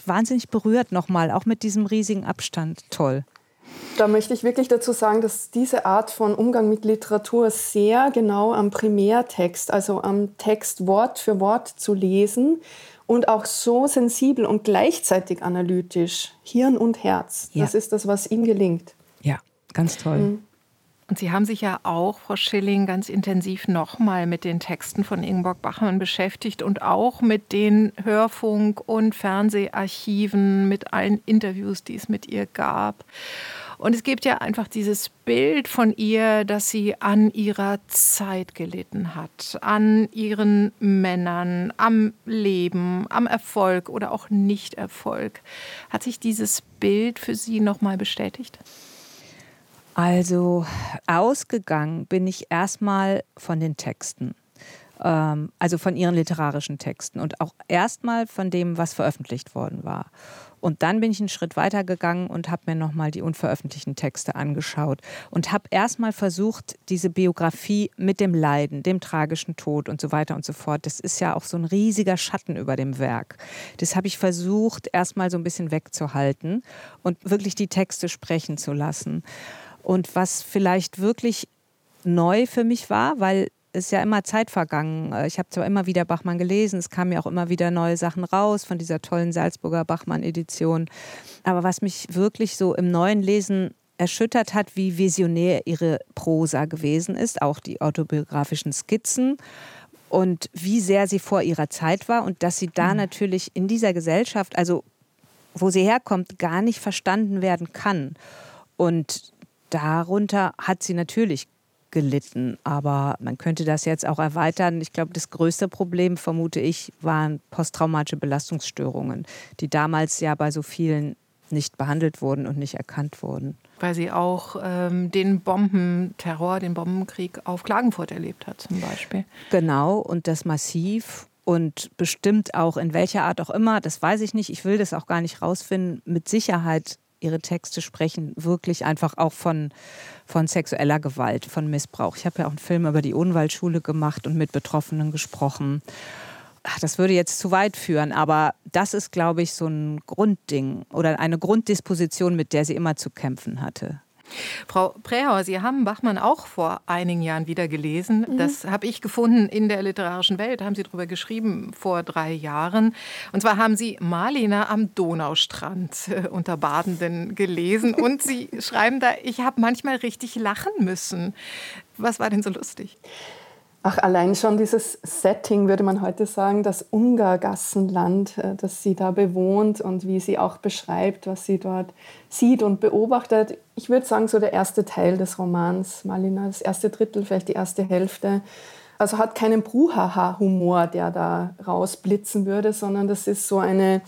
wahnsinnig berührt nochmal, auch mit diesem riesigen Abstand. Toll. Da möchte ich wirklich dazu sagen, dass diese Art von Umgang mit Literatur sehr genau am Primärtext, also am Text Wort für Wort zu lesen und auch so sensibel und gleichzeitig analytisch, Hirn und Herz. Ja. Das ist das, was ihm gelingt. Ja, ganz toll. Und Sie haben sich ja auch, Frau Schilling, ganz intensiv nochmal mit den Texten von Ingeborg Bachmann beschäftigt und auch mit den Hörfunk- und Fernseharchiven, mit allen Interviews, die es mit ihr gab. Und es gibt ja einfach dieses Bild von ihr, dass sie an ihrer Zeit gelitten hat, an ihren Männern, am Leben, am Erfolg oder auch Nichterfolg. Hat sich dieses Bild für Sie nochmal bestätigt? Also ausgegangen bin ich erstmal von den Texten, also von ihren literarischen Texten und auch erstmal von dem, was veröffentlicht worden war. Und dann bin ich einen Schritt weiter gegangen und habe mir nochmal die unveröffentlichten Texte angeschaut und habe erstmal versucht, diese Biografie mit dem Leiden, dem tragischen Tod und so weiter und so fort, das ist ja auch so ein riesiger Schatten über dem Werk. Das habe ich versucht, erstmal so ein bisschen wegzuhalten und wirklich die Texte sprechen zu lassen. Und was vielleicht wirklich neu für mich war, weil es ist ja immer Zeit vergangen. Ich habe zwar immer wieder Bachmann gelesen, es kamen ja auch immer wieder neue Sachen raus von dieser tollen Salzburger Bachmann-Edition. Aber was mich wirklich so im neuen Lesen erschüttert hat, wie visionär ihre Prosa gewesen ist, auch die autobiografischen Skizzen und wie sehr sie vor ihrer Zeit war und dass sie da natürlich in dieser Gesellschaft, also wo sie herkommt, gar nicht verstanden werden kann. Und darunter hat sie natürlich gelitten, aber man könnte das jetzt auch erweitern. Ich glaube, das größte Problem, vermute ich, waren posttraumatische Belastungsstörungen, die damals ja bei so vielen nicht behandelt wurden und nicht erkannt wurden. Weil sie auch den Bombenterror, den Bombenkrieg auf Klagenfurt erlebt hat zum Beispiel. Genau, und das massiv und bestimmt auch in welcher Art auch immer, das weiß ich nicht, ich will das auch gar nicht rausfinden, mit Sicherheit ihre Texte sprechen wirklich einfach auch von sexueller Gewalt, von Missbrauch. Ich habe ja auch einen Film über die Odenwaldschule gemacht und mit Betroffenen gesprochen. Das würde jetzt zu weit führen, aber das ist, glaube ich, so ein Grundding oder eine Grunddisposition, mit der sie immer zu kämpfen hatte. Frau Prähauer, Sie haben Bachmann auch vor einigen Jahren wieder gelesen. Das habe ich gefunden in der literarischen Welt. Da haben Sie darüber geschrieben vor 3 Jahren. Und zwar haben Sie Marlina am Donaustrand unter Badenden gelesen. Und Sie schreiben da, ich habe manchmal richtig lachen müssen. Was war denn so lustig? Ach, allein schon dieses Setting, würde man heute sagen, das Ungargassenland, das sie da bewohnt und wie sie auch beschreibt, was sie dort sieht und beobachtet. Ich würde sagen, so der erste Teil des Romans, Marlina, das erste Drittel, vielleicht die erste Hälfte. Also hat keinen Bruhaha-Humor, der da rausblitzen würde, sondern das ist so eine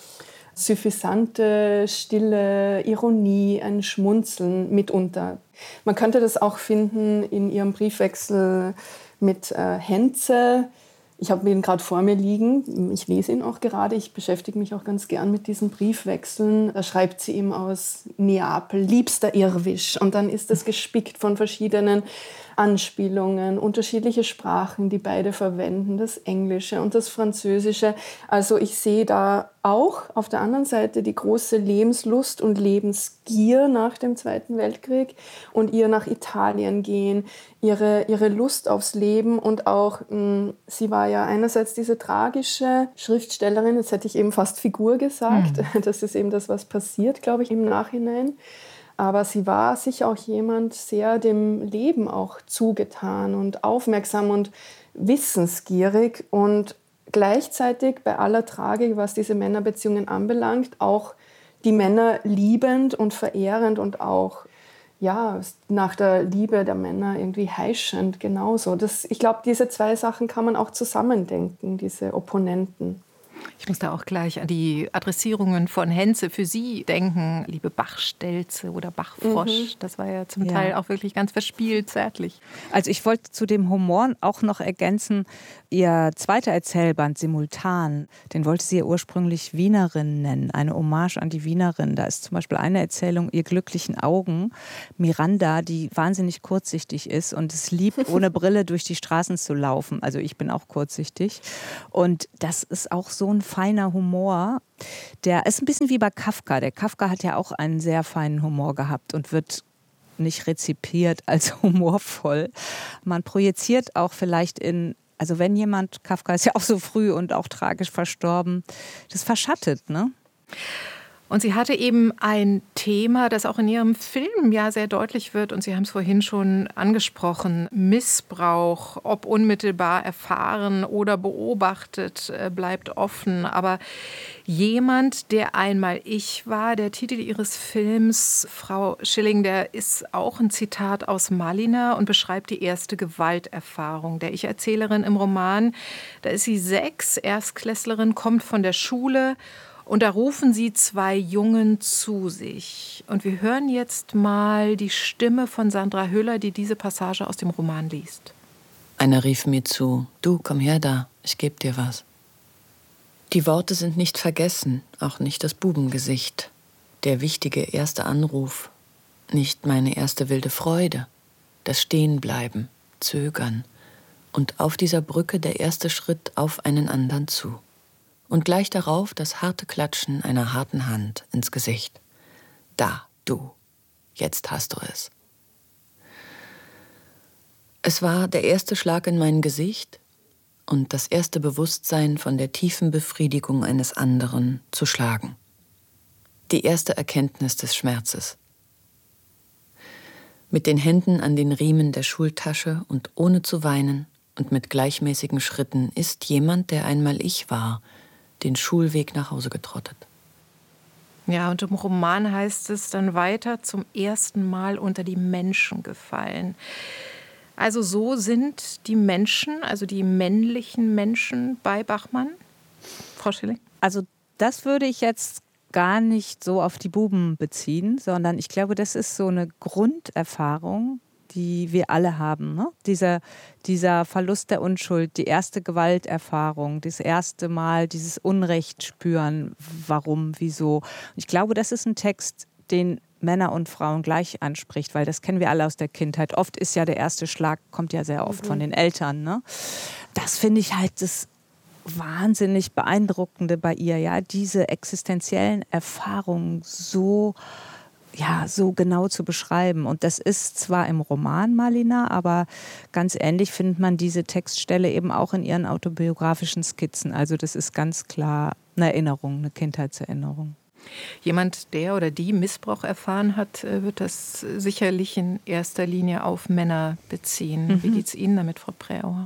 suffisante, stille Ironie, ein Schmunzeln mitunter. Man könnte das auch finden in ihrem Briefwechsel mit Henze. Ich habe ihn gerade vor mir liegen. Ich lese ihn auch gerade. Ich beschäftige mich auch ganz gern mit diesen Briefwechseln. Da schreibt sie ihm aus Neapel, liebster Irrwisch. Und dann ist es gespickt von verschiedenen Anspielungen, unterschiedliche Sprachen, die beide verwenden, das Englische und das Französische. Also ich sehe da auch auf der anderen Seite die große Lebenslust und Lebensgier nach dem Zweiten Weltkrieg und ihr nach Italien gehen, ihre Lust aufs Leben und auch, sie war ja einerseits diese tragische Schriftstellerin, jetzt hätte ich eben fast Figur gesagt, das ist eben das, was passiert, glaube ich, im Nachhinein. Aber sie war sicher auch jemand sehr dem Leben auch zugetan und aufmerksam und wissensgierig und gleichzeitig bei aller Tragik, was diese Männerbeziehungen anbelangt, auch die Männer liebend und verehrend und auch nach der Liebe der Männer irgendwie heischend genauso. Ich glaube, diese 2 Sachen kann man auch zusammendenken, diese Opponenten. Ich muss da auch gleich an die Adressierungen von Henze für Sie denken, liebe Bachstelze oder Bachfrosch. Das war ja zum Teil auch wirklich ganz verspielt, zärtlich. Also ich wollte zu dem Humor auch noch ergänzen, ihr zweiter Erzählband Simultan, den wollte sie ja ursprünglich Wienerin nennen, eine Hommage an die Wienerin. Da ist zum Beispiel eine Erzählung, ihr glücklichen Augen, Miranda, die wahnsinnig kurzsichtig ist und es liebt, ohne Brille durch die Straßen zu laufen. Also ich bin auch kurzsichtig. Und das ist auch so so ein feiner Humor. Der ist ein bisschen wie bei Kafka. Der Kafka hat ja auch einen sehr feinen Humor gehabt und wird nicht rezipiert als humorvoll. Man projiziert auch vielleicht also wenn jemand, Kafka ist ja auch so früh und auch tragisch verstorben, das verschattet, ne? Und sie hatte eben ein Thema, das auch in ihrem Film ja sehr deutlich wird. Und Sie haben es vorhin schon angesprochen. Missbrauch, ob unmittelbar erfahren oder beobachtet, bleibt offen. Aber jemand, der einmal ich war, der Titel Ihres Films, Frau Schilling, der ist auch ein Zitat aus Malina und beschreibt die erste Gewalterfahrung der Ich-Erzählerin im Roman. Da ist sie 6, Erstklässlerin, kommt von der Schule. Und da rufen sie 2 Jungen zu sich. Und wir hören jetzt mal die Stimme von Sandra Hüller, die diese Passage aus dem Roman liest. Einer rief mir zu: Du, komm her da, ich geb dir was. Die Worte sind nicht vergessen, auch nicht das Bubengesicht. Der wichtige erste Anruf, nicht meine erste wilde Freude. Das Stehenbleiben, Zögern und auf dieser Brücke der erste Schritt auf einen anderen zu. Und gleich darauf das harte Klatschen einer harten Hand ins Gesicht. Da, du, jetzt hast du es. Es war der erste Schlag in mein Gesicht und das erste Bewusstsein von der tiefen Befriedigung eines anderen zu schlagen. Die erste Erkenntnis des Schmerzes. Mit den Händen an den Riemen der Schultasche und ohne zu weinen und mit gleichmäßigen Schritten ist jemand, der einmal ich war, den Schulweg nach Hause getrottet. Ja, und im Roman heißt es dann weiter: zum ersten Mal unter die Menschen gefallen. Also so sind die Menschen, also die männlichen Menschen bei Bachmann? Frau Schilling? Also das würde ich jetzt gar nicht so auf die Buben beziehen, sondern ich glaube, das ist so eine Grunderfahrung, die wir alle haben. Ne? Dieser Verlust der Unschuld, die erste Gewalterfahrung, das erste Mal dieses Unrecht spüren, warum, wieso. Ich glaube, das ist ein Text, den Männer und Frauen gleich anspricht, weil das kennen wir alle aus der Kindheit. Oft ist ja der erste Schlag, kommt ja sehr oft von den Eltern. Ne? Das finde ich halt das wahnsinnig Beeindruckende bei ihr, ja, diese existenziellen Erfahrungen so genau zu beschreiben. Und das ist zwar im Roman Malina, aber ganz ähnlich findet man diese Textstelle eben auch in ihren autobiografischen Skizzen. Also das ist ganz klar eine Erinnerung, eine Kindheitserinnerung. Jemand, der oder die Missbrauch erfahren hat, wird das sicherlich in erster Linie auf Männer beziehen. Wie geht es Ihnen damit, Frau Präauer?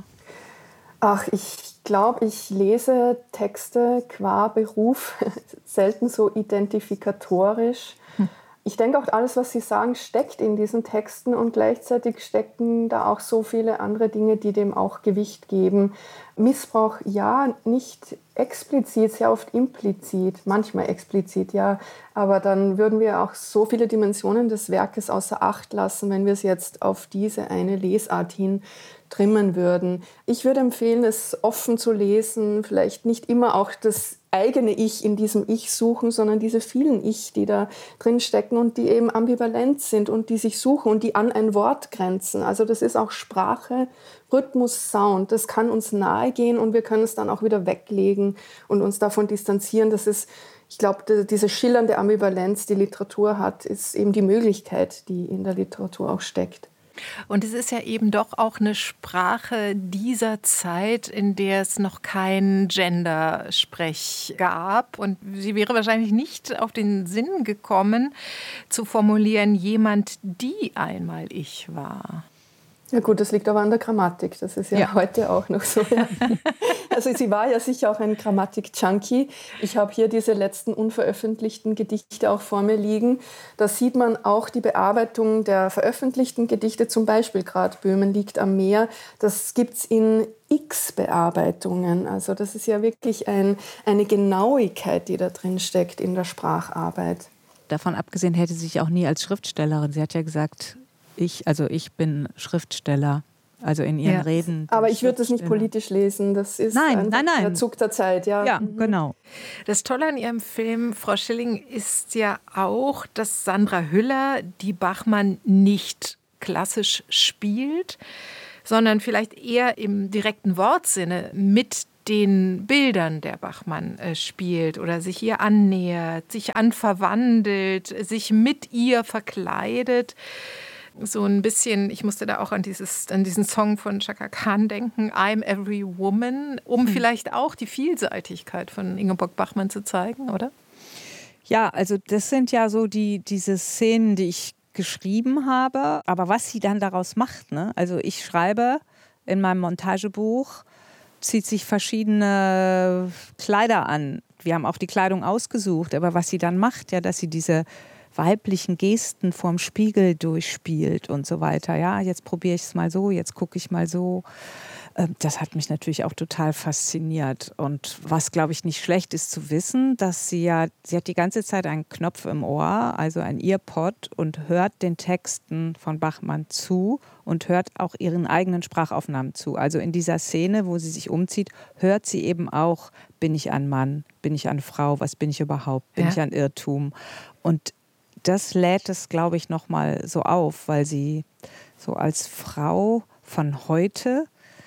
Ach, ich glaube, ich lese Texte qua Beruf selten so identifikatorisch. Ich denke auch, alles, was Sie sagen, steckt in diesen Texten und gleichzeitig stecken da auch so viele andere Dinge, die dem auch Gewicht geben. Missbrauch, ja, nicht explizit, sehr oft implizit, manchmal explizit, ja, aber dann würden wir auch so viele Dimensionen des Werkes außer Acht lassen, wenn wir es jetzt auf diese eine Lesart hin trimmen würden. Ich würde empfehlen, es offen zu lesen, vielleicht nicht immer auch das eigene Ich in diesem Ich suchen, sondern diese vielen Ich, die da drin stecken und die eben ambivalent sind und die sich suchen und die an ein Wort grenzen. Also das ist auch Sprache, Rhythmus, Sound. Das kann uns nahe gehen und wir können es dann auch wieder weglegen und uns davon distanzieren. Das ist, ich glaube, diese schillernde Ambivalenz, die Literatur hat, ist eben die Möglichkeit, die in der Literatur auch steckt. Und es ist ja eben doch auch eine Sprache dieser Zeit, in der es noch kein Gendersprech gab. Und sie wäre wahrscheinlich nicht auf den Sinn gekommen, zu formulieren, jemand, die einmal ich war. Ja gut, das liegt aber an der Grammatik. Das ist ja heute auch noch so. Ja. Also sie war ja sicher auch ein Grammatik-Junkie. Ich habe hier diese letzten unveröffentlichten Gedichte auch vor mir liegen. Da sieht man auch die Bearbeitung der veröffentlichten Gedichte, zum Beispiel gerade Böhmen liegt am Meer. Das gibt es in X-Bearbeitungen. Also das ist ja wirklich eine Genauigkeit, die da drin steckt in der Spracharbeit. Davon abgesehen hätte sie sich auch nie als Schriftstellerin, sie hat ja gesagt, ich bin Schriftsteller, also in ihren Reden. Aber ich würde das nicht politisch lesen, das ist nein. der Zug der Zeit. Ja, genau. Das Tolle an Ihrem Film, Frau Schilling, ist ja auch, dass Sandra Hüller die Bachmann nicht klassisch spielt, sondern vielleicht eher im direkten Wortsinne mit den Bildern der Bachmann spielt oder sich ihr annähert, sich anverwandelt, sich mit ihr verkleidet. So ein bisschen, ich musste da auch an diesen Song von Chaka Khan denken, I'm Every Woman, um vielleicht auch die Vielseitigkeit von Ingeborg Bachmann zu zeigen, oder? Ja, also das sind ja so diese Szenen, die ich geschrieben habe. Aber was sie dann daraus macht, ne? Also ich schreibe in meinem Montagebuch, zieht sich verschiedene Kleider an. Wir haben auch die Kleidung ausgesucht. Aber was sie dann macht, ja, dass sie diese weiblichen Gesten vorm Spiegel durchspielt und so weiter. Ja, jetzt probiere ich es mal so, jetzt gucke ich mal so. Das hat mich natürlich auch total fasziniert. Und was, glaube ich, nicht schlecht ist zu wissen, dass sie hat die ganze Zeit einen Knopf im Ohr, also ein Earpod, und hört den Texten von Bachmann zu und hört auch ihren eigenen Sprachaufnahmen zu. Also in dieser Szene, wo sie sich umzieht, hört sie eben auch, bin ich ein Mann, bin ich eine Frau, was bin ich überhaupt, bin ich ein Irrtum? Und das lädt es, glaube ich, nochmal so auf, weil sie so als Frau von heute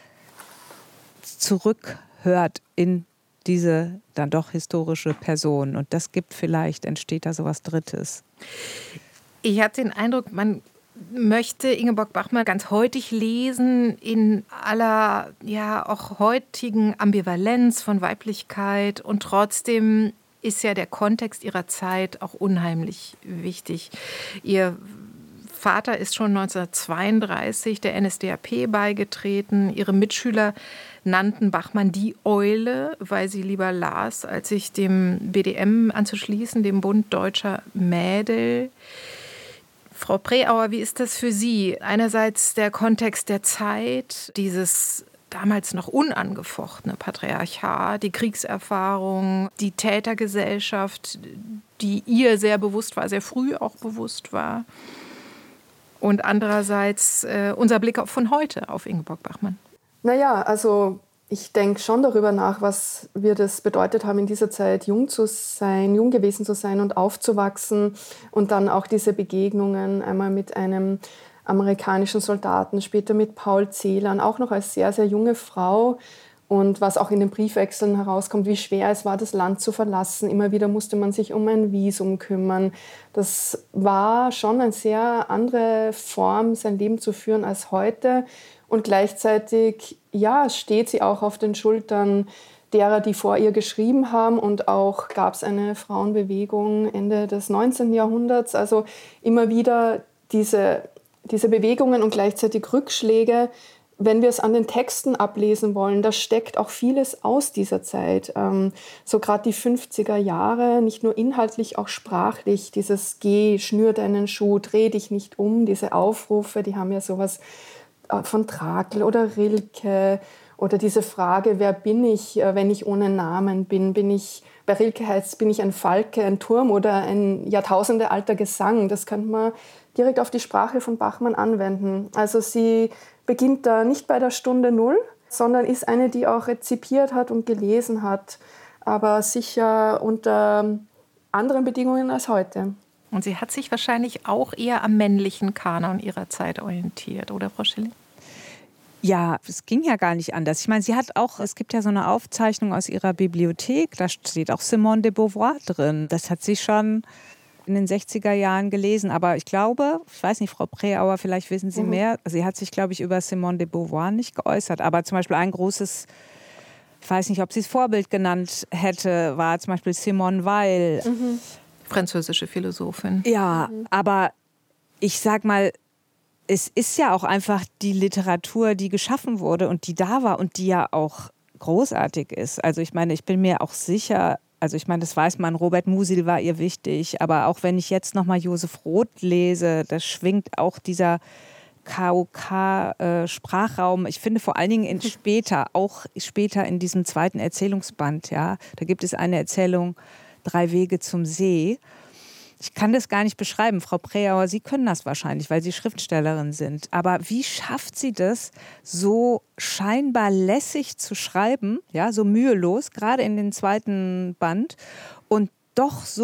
zurückhört in diese dann doch historische Person. Und das entsteht da so was Drittes. Ich habe den Eindruck, man möchte Ingeborg Bachmann ganz heutig lesen, in aller, ja, auch heutigen Ambivalenz von Weiblichkeit, und trotzdem ist ja der Kontext ihrer Zeit auch unheimlich wichtig. Ihr Vater ist schon 1932 der NSDAP beigetreten. Ihre Mitschüler nannten Bachmann die Eule, weil sie lieber las, als sich dem BDM anzuschließen, dem Bund Deutscher Mädel. Frau Preauer, wie ist das für Sie? Einerseits der Kontext der Zeit, dieses damals noch unangefochtene Patriarchat, die Kriegserfahrung, die Tätergesellschaft, die ihr sehr bewusst war, sehr früh auch bewusst war. Und andererseits unser Blick von heute auf Ingeborg Bachmann. Naja, also ich denke schon darüber nach, was wir das bedeutet haben, in dieser Zeit jung gewesen zu sein und aufzuwachsen. Und dann auch diese Begegnungen, einmal mit einem amerikanischen Soldaten, später mit Paul Celan, auch noch als sehr, sehr junge Frau. Und was auch in den Briefwechseln herauskommt, wie schwer es war, das Land zu verlassen. Immer wieder musste man sich um ein Visum kümmern. Das war schon eine sehr andere Form, sein Leben zu führen als heute. Und gleichzeitig, ja, steht sie auch auf den Schultern derer, die vor ihr geschrieben haben. Und auch gab es eine Frauenbewegung Ende des 19. Jahrhunderts. Also immer wieder diese Bewegungen und gleichzeitig Rückschläge. Wenn wir es an den Texten ablesen wollen, da steckt auch vieles aus dieser Zeit. So gerade die 50er Jahre, nicht nur inhaltlich, auch sprachlich. Dieses Geh, schnür deinen Schuh, dreh dich nicht um, diese Aufrufe, die haben ja sowas von Trakl oder Rilke. Oder diese Frage, wer bin ich, wenn ich ohne Namen bin? Bei Rilke heißt es, bin ich ein Falke, ein Turm oder ein jahrtausendealter Gesang? Das könnte man direkt auf die Sprache von Bachmann anwenden. Also sie beginnt da nicht bei der Stunde Null, sondern ist eine, die auch rezipiert hat und gelesen hat, aber sicher unter anderen Bedingungen als heute. Und sie hat sich wahrscheinlich auch eher am männlichen Kanon ihrer Zeit orientiert, oder Frau Schilling? Ja, es ging ja gar nicht anders. Ich meine, es gibt ja so eine Aufzeichnung aus ihrer Bibliothek, da steht auch Simone de Beauvoir drin. Das hat sie schon in den 60er Jahren gelesen. Aber ich glaube, ich weiß nicht, Frau Preauer, vielleicht wissen Sie mehr. Sie hat sich, glaube ich, über Simone de Beauvoir nicht geäußert. Aber zum Beispiel ein großes, ich weiß nicht, ob sie es Vorbild genannt hätte, war zum Beispiel Simone Weil. Französische Philosophin. Ja, aber ich sag mal, es ist ja auch einfach die Literatur, die geschaffen wurde und die da war und die ja auch großartig ist. Also ich meine, ich bin mir auch sicher, also ich meine, das weiß man, Robert Musil war ihr wichtig, aber auch wenn ich jetzt nochmal Josef Roth lese, da schwingt auch dieser KOK-Sprachraum. Ich finde vor allen Dingen auch später in diesem zweiten Erzählungsband, ja, da gibt es eine Erzählung, 3 Wege zum See. Ich kann das gar nicht beschreiben, Frau Preauer, Sie können das wahrscheinlich, weil Sie Schriftstellerin sind. Aber wie schafft sie das, so scheinbar lässig zu schreiben, ja, so mühelos, gerade in den zweiten Band, und doch so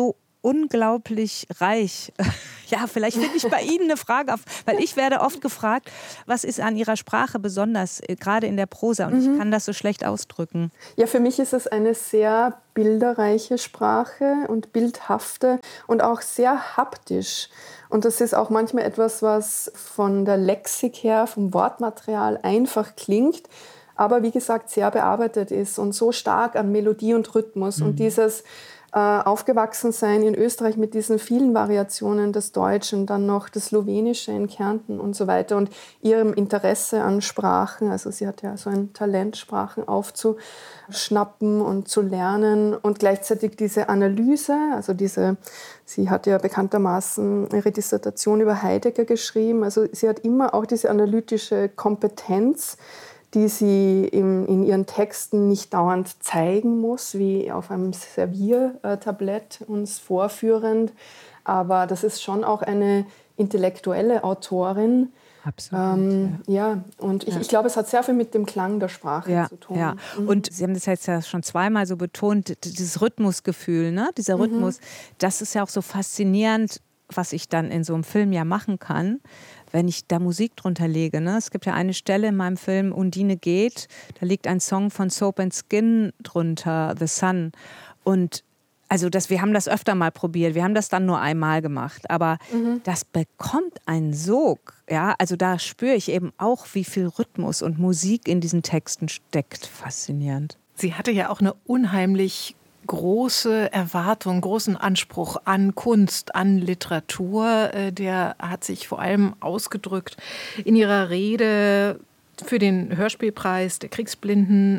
unglaublich reich. Ja, vielleicht finde ich bei Ihnen eine Frage auf, weil ich werde oft gefragt, was ist an Ihrer Sprache besonders, gerade in der Prosa, und ich kann das so schlecht ausdrücken. Ja, für mich ist es eine sehr bilderreiche Sprache und bildhafte und auch sehr haptisch. Und das ist auch manchmal etwas, was von der Lexik her, vom Wortmaterial einfach klingt, aber wie gesagt sehr bearbeitet ist und so stark an Melodie und Rhythmus. Und dieses Aufgewachsensein in Österreich mit diesen vielen Variationen des Deutschen, dann noch das Slowenische in Kärnten und so weiter und ihrem Interesse an Sprachen, also sie hat ja so ein Talent, Sprachen aufzuschnappen und zu lernen und gleichzeitig diese Analyse, also sie hat ja bekanntermaßen ihre Dissertation über Heidegger geschrieben, also sie hat immer auch diese analytische Kompetenz, die sie in ihren Texten nicht dauernd zeigen muss, wie auf einem Serviertablett uns vorführend. Aber das ist schon auch eine intellektuelle Autorin. Absolut. Ja, und ich glaube, es hat sehr viel mit dem Klang der Sprache zu tun. Ja. Und Sie haben das jetzt ja schon zweimal so betont, dieses Rhythmusgefühl, ne? Dieser Rhythmus, das ist ja auch so faszinierend, was ich dann in so einem Film ja machen kann, wenn ich da Musik drunter lege. Ne? Es gibt ja eine Stelle in meinem Film Undine geht, da liegt ein Song von Soap and Skin drunter, The Sun. Und also wir haben das öfter mal probiert, wir haben das dann nur einmal gemacht, aber das bekommt einen Sog. Ja? Also da spüre ich eben auch, wie viel Rhythmus und Musik in diesen Texten steckt. Faszinierend. Sie hatte ja auch eine unheimlich große Erwartung, großen Anspruch an Kunst, an Literatur. Der hat sich vor allem ausgedrückt in ihrer Rede für den Hörspielpreis der Kriegsblinden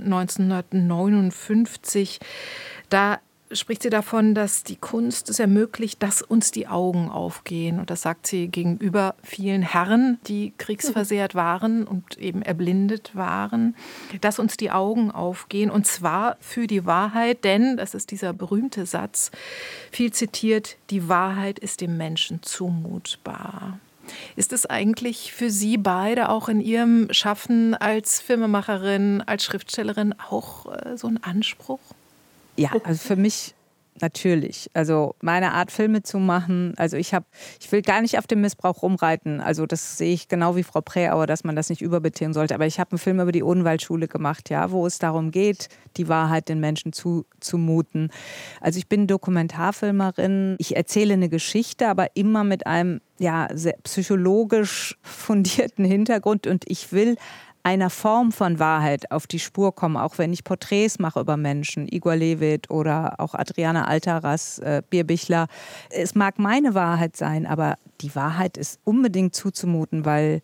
1959. Da spricht sie davon, dass die Kunst es ermöglicht, dass uns die Augen aufgehen. Und das sagt sie gegenüber vielen Herren, die kriegsversehrt waren und eben erblindet waren, dass uns die Augen aufgehen. Und zwar für die Wahrheit, denn, das ist dieser berühmte Satz, viel zitiert, die Wahrheit ist dem Menschen zumutbar. Ist es eigentlich für Sie beide auch in Ihrem Schaffen als Filmemacherin, als Schriftstellerin auch so ein Anspruch? Ja, also für mich natürlich. Also meine Art, Filme zu machen, also ich will gar nicht auf dem Missbrauch rumreiten. Also das sehe ich genau wie Frau Präauer, dass man das nicht überbetonen sollte. Aber ich habe einen Film über die Odenwaldschule gemacht, ja, wo es darum geht, die Wahrheit den Menschen zumuten. Also ich bin Dokumentarfilmerin. Ich erzähle eine Geschichte, aber immer mit einem sehr psychologisch fundierten Hintergrund. Und ich will einer Form von Wahrheit auf die Spur kommen, auch wenn ich Porträts mache über Menschen, Igor Levit oder auch Adriana Altaras, Birbichler. Es mag meine Wahrheit sein, aber die Wahrheit ist unbedingt zuzumuten, weil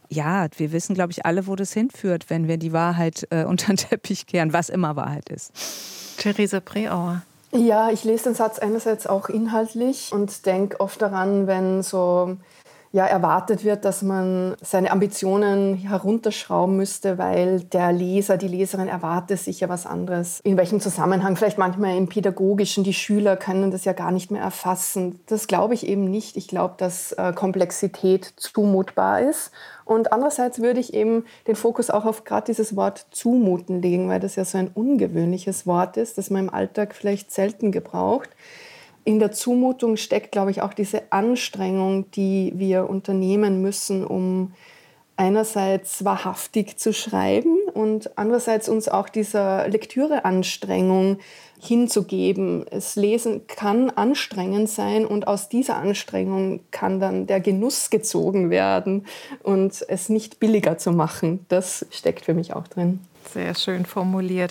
wir wissen, glaube ich, alle, wo das hinführt, wenn wir die Wahrheit unter den Teppich kehren, was immer Wahrheit ist. Theresa Präauer. Ja, ich lese den Satz einerseits auch inhaltlich und denke oft daran, wenn so erwartet wird, dass man seine Ambitionen herunterschrauben müsste, weil der Leser, die Leserin erwartet sicher was anderes. In welchem Zusammenhang? Vielleicht manchmal im Pädagogischen, die Schüler können das ja gar nicht mehr erfassen. Das glaube ich eben nicht. Ich glaube, dass Komplexität zumutbar ist. Und andererseits würde ich eben den Fokus auch auf gerade dieses Wort zumuten legen, weil das ja so ein ungewöhnliches Wort ist, das man im Alltag vielleicht selten gebraucht. In der Zumutung steckt, glaube ich, auch diese Anstrengung, die wir unternehmen müssen, um einerseits wahrhaftig zu schreiben und andererseits uns auch dieser Lektüreanstrengung hinzugeben. Das Lesen kann anstrengend sein und aus dieser Anstrengung kann dann der Genuss gezogen werden und es nicht billiger zu machen. Das steckt für mich auch drin. Sehr schön formuliert.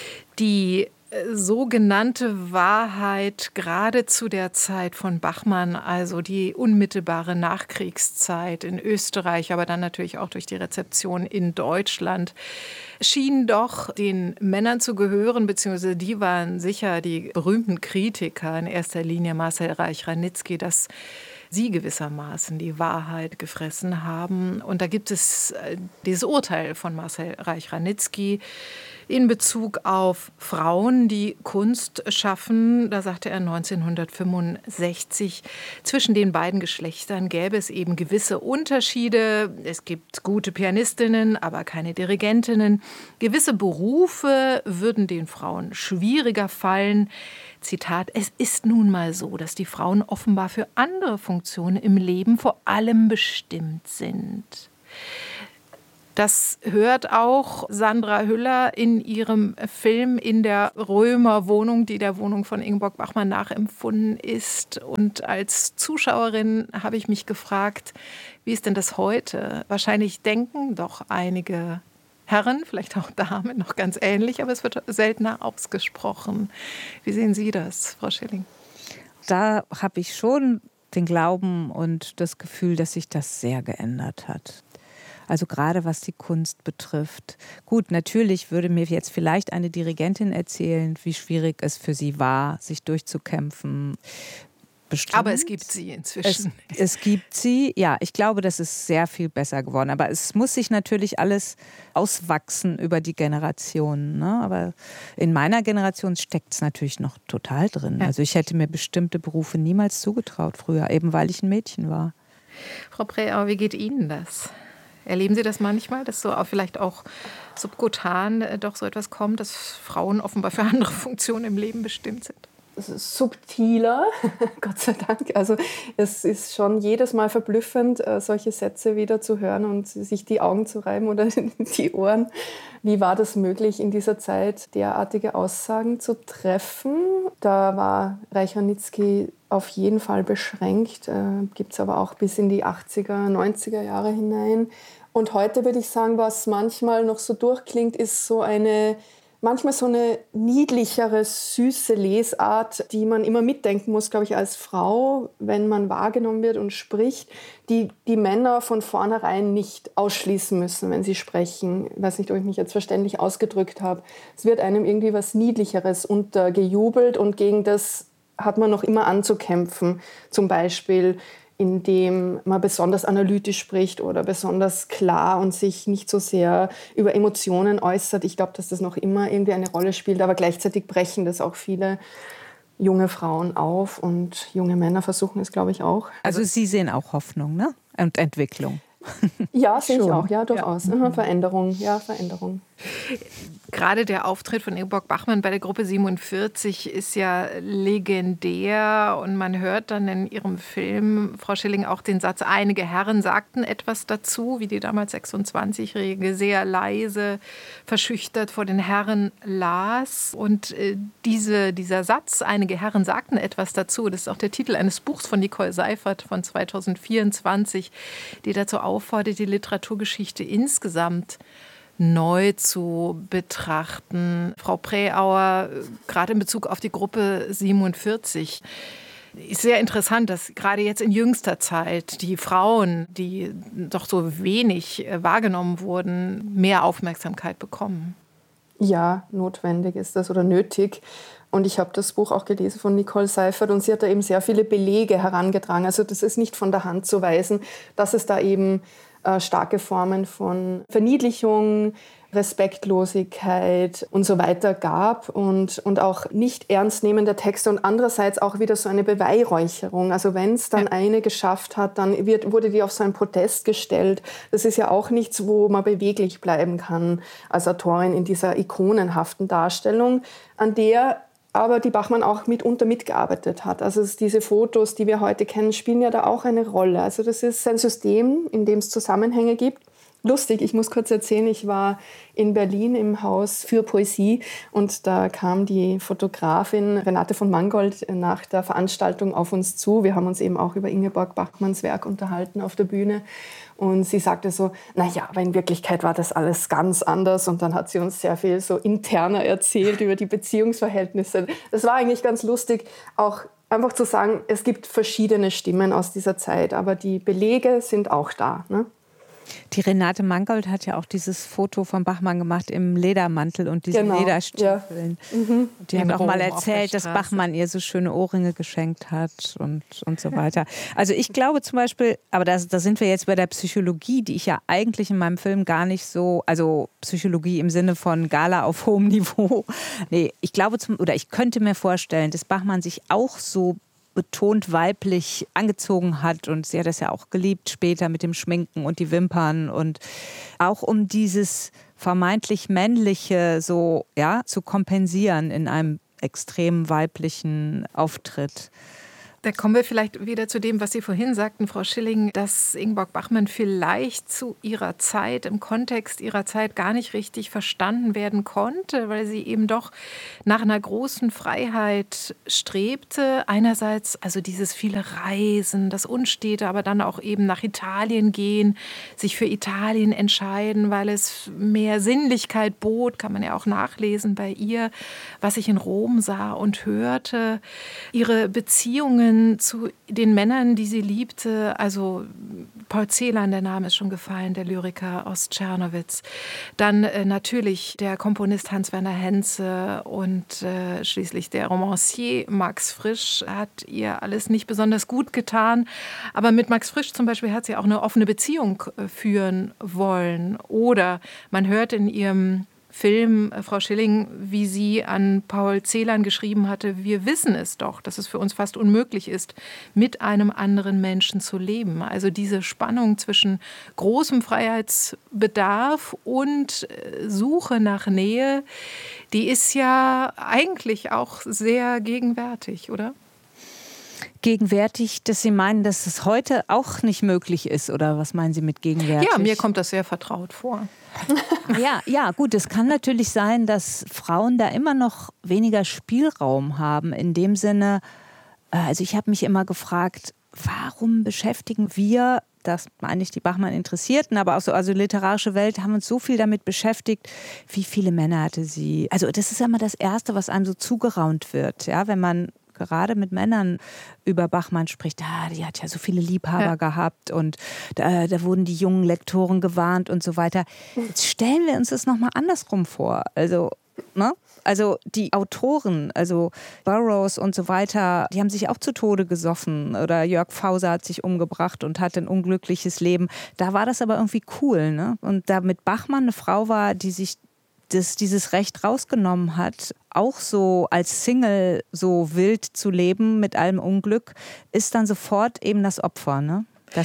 Die sogenannte Wahrheit, gerade zu der Zeit von Bachmann, also die unmittelbare Nachkriegszeit in Österreich, aber dann natürlich auch durch die Rezeption in Deutschland, schien doch den Männern zu gehören, beziehungsweise die waren sicher die berühmten Kritiker, in erster Linie Marcel Reich-Ranitzky, dass sie gewissermaßen die Wahrheit gefressen haben. Und da gibt es dieses Urteil von Marcel Reich-Ranitzky, in Bezug auf Frauen, die Kunst schaffen. Da sagte er 1965, zwischen den beiden Geschlechtern gäbe es eben gewisse Unterschiede. Es gibt gute Pianistinnen, aber keine Dirigentinnen. Gewisse Berufe würden den Frauen schwieriger fallen. Zitat, es ist nun mal so, dass die Frauen offenbar für andere Funktionen im Leben vor allem bestimmt sind. Das hört auch Sandra Hüller in ihrem Film in der Römerwohnung, die der Wohnung von Ingeborg Bachmann nachempfunden ist. Und als Zuschauerin habe ich mich gefragt, wie ist denn das heute? Wahrscheinlich denken doch einige Herren, vielleicht auch Damen, noch ganz ähnlich, aber es wird seltener ausgesprochen. Wie sehen Sie das, Frau Schilling? Da habe ich schon den Glauben und das Gefühl, dass sich das sehr geändert hat. Also gerade was die Kunst betrifft. Gut, natürlich würde mir jetzt vielleicht eine Dirigentin erzählen, wie schwierig es für sie war, sich durchzukämpfen. Bestimmt. Aber es gibt sie inzwischen. Es gibt sie, ja. Ich glaube, das ist sehr viel besser geworden. Aber es muss sich natürlich alles auswachsen über die Generationen. Ne? Aber in meiner Generation steckt es natürlich noch total drin. Ja. Also ich hätte mir bestimmte Berufe niemals zugetraut früher, eben weil ich ein Mädchen war. Frau Preauer, wie geht Ihnen das? Erleben Sie das manchmal, dass so vielleicht auch subkutan doch so etwas kommt, dass Frauen offenbar für andere Funktionen im Leben bestimmt sind? Subtiler, Gott sei Dank. Also es ist schon jedes Mal verblüffend, solche Sätze wieder zu hören und sich die Augen zu reiben oder die Ohren. Wie war das möglich, in dieser Zeit derartige Aussagen zu treffen? Da war Reich-Ranitzky auf jeden Fall beschränkt, gibt es aber auch bis in die 80er, 90er Jahre hinein. Und heute würde ich sagen, was manchmal noch so durchklingt, ist so eine niedlichere, süße Lesart, die man immer mitdenken muss, glaube ich, als Frau, wenn man wahrgenommen wird und spricht, die Männer von vornherein nicht ausschließen müssen, wenn sie sprechen. Ich weiß nicht, ob ich mich jetzt verständlich ausgedrückt habe. Es wird einem irgendwie was Niedlicheres untergejubelt und gegen das hat man noch immer anzukämpfen. Zum Beispiel, indem man besonders analytisch spricht oder besonders klar und sich nicht so sehr über Emotionen äußert. Ich glaube, dass das noch immer irgendwie eine Rolle spielt, aber gleichzeitig brechen das auch viele junge Frauen auf und junge Männer versuchen es, glaube ich, auch. Also Sie sehen auch Hoffnung, ne? Und Entwicklung. Ja, sehe ich auch, ja, durchaus. Ja. Veränderung. Gerade der Auftritt von Ingeborg Bachmann bei der Gruppe 47 ist ja legendär und man hört dann in Ihrem Film, Frau Schilling, auch den Satz, einige Herren sagten etwas dazu, wie die damals 26-Jährige sehr leise, verschüchtert vor den Herren las. Und dieser Satz, einige Herren sagten etwas dazu, das ist auch der Titel eines Buchs von Nicole Seifert von 2024, die dazu auffordert, die Literaturgeschichte insgesamt neu zu betrachten. Frau Preauer, gerade in Bezug auf die Gruppe 47, ist sehr interessant, dass gerade jetzt in jüngster Zeit die Frauen, die doch so wenig wahrgenommen wurden, mehr Aufmerksamkeit bekommen. Ja, notwendig ist das oder nötig. Und ich habe das Buch auch gelesen von Nicole Seifert und sie hat da eben sehr viele Belege herangetragen. Also das ist nicht von der Hand zu weisen, dass es da eben starke Formen von Verniedlichung, Respektlosigkeit und so weiter gab und auch nicht ernstnehmen der Texte und andererseits auch wieder so eine Beweihräucherung. Also wenn es dann eine geschafft hat, dann wurde die auf so einen Protest gestellt. Das ist ja auch nichts, wo man beweglich bleiben kann als Autorin in dieser ikonenhaften Darstellung, an der aber die Bachmann auch mitunter mitgearbeitet hat. Also diese Fotos, die wir heute kennen, spielen ja da auch eine Rolle. Also das ist ein System, in dem es Zusammenhänge gibt. Lustig, ich muss kurz erzählen, ich war in Berlin im Haus für Poesie und da kam die Fotografin Renate von Mangold nach der Veranstaltung auf uns zu. Wir haben uns eben auch über Ingeborg Bachmanns Werk unterhalten auf der Bühne. Und sie sagte so, naja, aber in Wirklichkeit war das alles ganz anders. Und dann hat sie uns sehr viel so interner erzählt über die Beziehungsverhältnisse. Das war eigentlich ganz lustig, auch einfach zu sagen, es gibt verschiedene Stimmen aus dieser Zeit, aber die Belege sind auch da, ne? Die Renate Mangold hat ja auch dieses Foto von Bachmann gemacht im Ledermantel und diesen Lederstiefeln. Ja. Die hat auch mal erzählt, dass Bachmann ihr so schöne Ohrringe geschenkt hat und so weiter. Also ich glaube zum Beispiel, aber da sind wir jetzt bei der Psychologie, die ich ja eigentlich in meinem Film gar nicht so, also Psychologie im Sinne von Gala auf hohem Niveau. Nee, ich glaube ich könnte mir vorstellen, dass Bachmann sich auch so betont weiblich angezogen hat und sie hat das ja auch geliebt später mit dem Schminken und die Wimpern und auch um dieses vermeintlich männliche so zu kompensieren in einem extrem weiblichen Auftritt. Da kommen wir vielleicht wieder zu dem, was Sie vorhin sagten, Frau Schilling, dass Ingeborg Bachmann vielleicht zu ihrer Zeit, im Kontext ihrer Zeit gar nicht richtig verstanden werden konnte, weil sie eben doch nach einer großen Freiheit strebte. Einerseits also dieses viele Reisen, das Unstete, aber dann auch eben nach Italien gehen, sich für Italien entscheiden, weil es mehr Sinnlichkeit bot, kann man ja auch nachlesen bei ihr, was ich in Rom sah und hörte. Ihre Beziehungen zu den Männern, die sie liebte, also Paul Celan, der Name ist schon gefallen, der Lyriker aus Czernowitz. Dann natürlich der Komponist Hans-Werner Henze und schließlich der Romancier Max Frisch hat ihr alles nicht besonders gut getan. Aber mit Max Frisch zum Beispiel hat sie auch eine offene Beziehung führen wollen. Oder man hört in ihrem Film, Frau Schilling, wie sie an Paul Celan geschrieben hatte, wir wissen es doch, dass es für uns fast unmöglich ist, mit einem anderen Menschen zu leben. Also diese Spannung zwischen großem Freiheitsbedarf und Suche nach Nähe, die ist ja eigentlich auch sehr gegenwärtig, oder? Gegenwärtig, dass Sie meinen, dass es heute auch nicht möglich ist, oder was meinen Sie mit gegenwärtig? Ja, mir kommt das sehr vertraut vor. Ja, gut, es kann natürlich sein, dass Frauen da immer noch weniger Spielraum haben. In dem Sinne, also ich habe mich immer gefragt, warum beschäftigen wir, das meine ich die Bachmann-Interessierten, aber auch so, also literarische Welt, haben uns so viel damit beschäftigt, wie viele Männer hatte sie. Also das ist ja immer das Erste, was einem so zugeraunt wird, ja, wenn man gerade mit Männern über Bachmann spricht, die hat ja so viele Liebhaber gehabt und da wurden die jungen Lektoren gewarnt und so weiter. Jetzt stellen wir uns das nochmal andersrum vor. Also die Autoren, also Burroughs und so weiter, die haben sich auch zu Tode gesoffen oder Jörg Fauser hat sich umgebracht und hatte ein unglückliches Leben. Da war das aber irgendwie cool, ne? Und da mit Bachmann eine Frau war, die sich dieses Recht rausgenommen hat, auch so als Single so wild zu leben mit allem Unglück, ist dann sofort eben das Opfer, ne?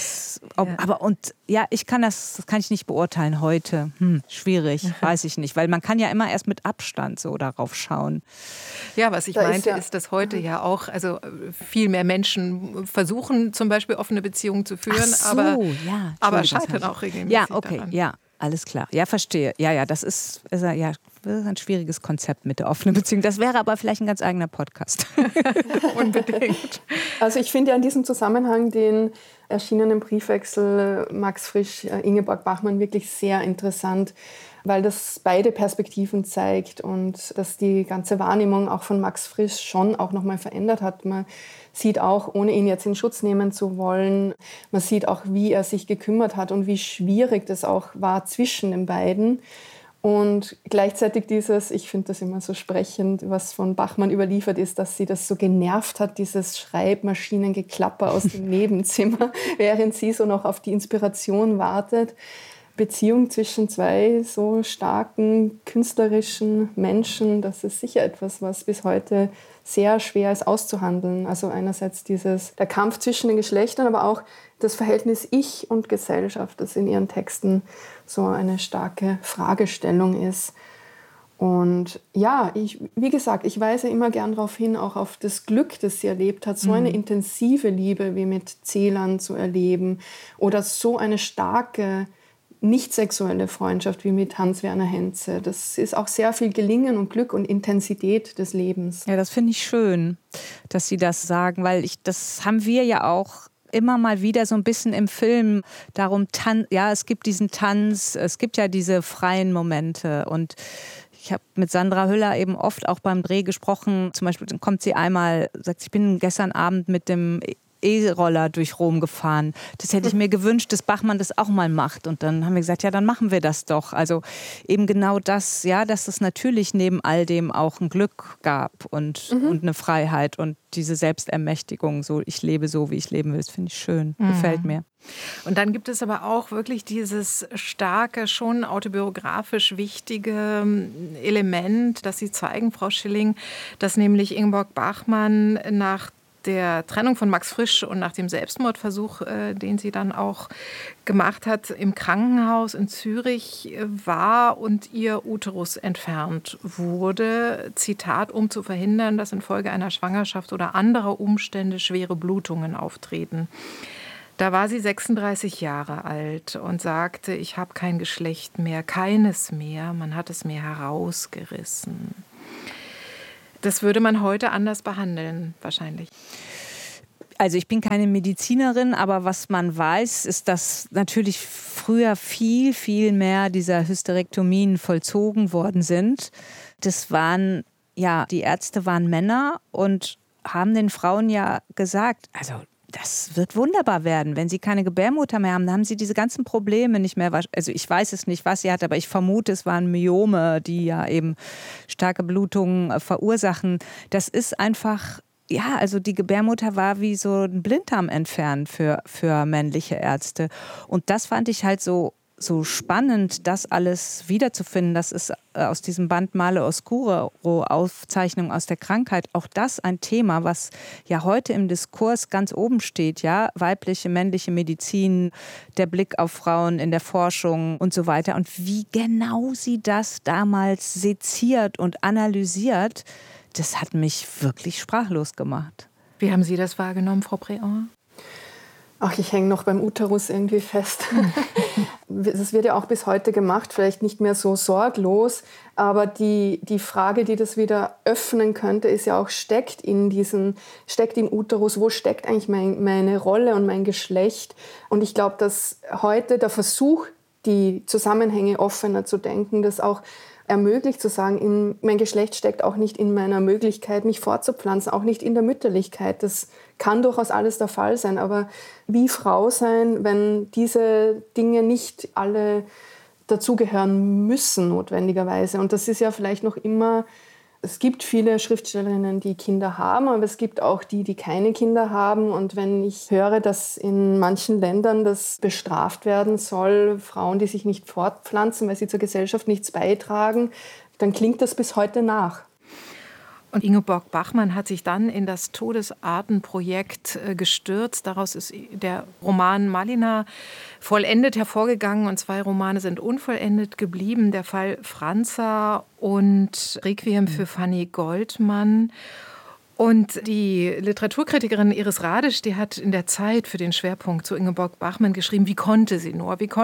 Ich kann das kann ich nicht beurteilen heute. Schwierig, weiß ich nicht, weil man kann ja immer erst mit Abstand so darauf schauen. Ja, was ich meinte, ist, dass heute ja auch, also viel mehr Menschen versuchen, zum Beispiel offene Beziehungen zu führen, aber scheitern auch regelmäßig daran. Ja. Alles klar. Ja, verstehe. Ja, das ist ein schwieriges Konzept mit der offenen Beziehung. Das wäre aber vielleicht ein ganz eigener Podcast. Unbedingt. Also ich finde ja in diesem Zusammenhang den erschienenen Briefwechsel Max Frisch, Ingeborg Bachmann wirklich sehr interessant, weil das beide Perspektiven zeigt und dass die ganze Wahrnehmung auch von Max Frisch schon auch nochmal verändert hat. Man sieht auch, ohne ihn jetzt in Schutz nehmen zu wollen, man sieht auch, wie er sich gekümmert hat und wie schwierig das auch war zwischen den beiden. Und gleichzeitig ich finde das immer so sprechend, was von Bachmann überliefert ist, dass sie das so genervt hat, dieses Schreibmaschinengeklapper aus dem Nebenzimmer, während sie so noch auf die Inspiration wartet. Beziehung zwischen zwei so starken künstlerischen Menschen, das ist sicher etwas, was bis heute sehr schwer ist auszuhandeln. Also einerseits der Kampf zwischen den Geschlechtern, aber auch das Verhältnis Ich und Gesellschaft, das in ihren Texten so eine starke Fragestellung ist. Und ja, wie gesagt, ich weise immer gern darauf hin, auch auf das Glück, das sie erlebt hat, so eine intensive Liebe wie mit Celan zu erleben oder so eine starke nicht sexuelle Freundschaft wie mit Hans-Werner Henze. Das ist auch sehr viel Gelingen und Glück und Intensität des Lebens. Ja, das finde ich schön, dass Sie das sagen, weil das haben wir ja auch immer mal wieder so ein bisschen im Film darum, es gibt diesen Tanz, es gibt ja diese freien Momente und ich habe mit Sandra Hüller eben oft auch beim Dreh gesprochen. Zum Beispiel kommt sie einmal, sagt, ich bin gestern Abend mit dem E-Roller durch Rom gefahren. Das hätte ich mir gewünscht, dass Bachmann das auch mal macht. Und dann haben wir gesagt, ja, dann machen wir das doch. Also eben genau das, ja, dass es natürlich neben all dem auch ein Glück gab und eine Freiheit und diese Selbstermächtigung. So, ich lebe so, wie ich leben will. Das finde ich schön. Gefällt mir. Und dann gibt es aber auch wirklich dieses starke, schon autobiografisch wichtige Element, das Sie zeigen, Frau Schilling, dass nämlich Ingeborg Bachmann nach der Trennung von Max Frisch und nach dem Selbstmordversuch, den sie dann auch gemacht hat, im Krankenhaus in Zürich war und ihr Uterus entfernt wurde. Zitat, um zu verhindern, dass infolge einer Schwangerschaft oder anderer Umstände schwere Blutungen auftreten. Da war sie 36 Jahre alt und sagte, ich habe kein Geschlecht mehr, keines mehr, man hat es mir herausgerissen. Das würde man heute anders behandeln, wahrscheinlich. Also ich bin keine Medizinerin, aber was man weiß, ist, dass natürlich früher viel, viel mehr dieser Hysterektomien vollzogen worden sind. Das waren, ja, die Ärzte waren Männer und haben den Frauen ja gesagt, also das wird wunderbar werden. Wenn Sie keine Gebärmutter mehr haben, dann haben Sie diese ganzen Probleme nicht mehr. Also ich weiß es nicht, was sie hat, aber ich vermute, es waren Myome, die ja eben starke Blutungen verursachen. Das ist einfach, ja, also die Gebärmutter war wie so ein Blinddarm entfernt für männliche Ärzte. Und das fand ich halt so spannend, das alles wiederzufinden. Das ist aus diesem Band Male Oscuro, Aufzeichnung aus der Krankheit, auch das ein Thema, was ja heute im Diskurs ganz oben steht, ja, weibliche, männliche Medizin, der Blick auf Frauen in der Forschung und so weiter. Und wie genau sie das damals seziert und analysiert, das hat mich wirklich sprachlos gemacht. Wie haben Sie das wahrgenommen, Frau Préant? Ach, ich hänge noch beim Uterus irgendwie fest. Das wird ja auch bis heute gemacht, vielleicht nicht mehr so sorglos, aber die Frage, die das wieder öffnen könnte, ist ja auch, steckt im Uterus, wo steckt eigentlich meine Rolle und mein Geschlecht? Und ich glaube, dass heute der Versuch, die Zusammenhänge offener zu denken, das auch ermöglicht zu sagen, mein Geschlecht steckt auch nicht in meiner Möglichkeit, mich fortzupflanzen, auch nicht in der Mütterlichkeit. Das kann durchaus alles der Fall sein, aber wie Frau sein, wenn diese Dinge nicht alle dazugehören müssen notwendigerweise. Und das ist ja vielleicht noch immer, es gibt viele Schriftstellerinnen, die Kinder haben, aber es gibt auch die keine Kinder haben. Und wenn ich höre, dass in manchen Ländern das bestraft werden soll, Frauen, die sich nicht fortpflanzen, weil sie zur Gesellschaft nichts beitragen, dann klingt das bis heute nach. Und Ingeborg Bachmann hat sich dann in das Todesartenprojekt gestürzt. Daraus ist der Roman Malina vollendet hervorgegangen und 2 Romane sind unvollendet geblieben. Der Fall Franza und Requiem für Fanny Goldmann. Und die Literaturkritikerin Iris Radisch, die hat in der Zeit für den Schwerpunkt zu Ingeborg Bachmann geschrieben, wie konnte sie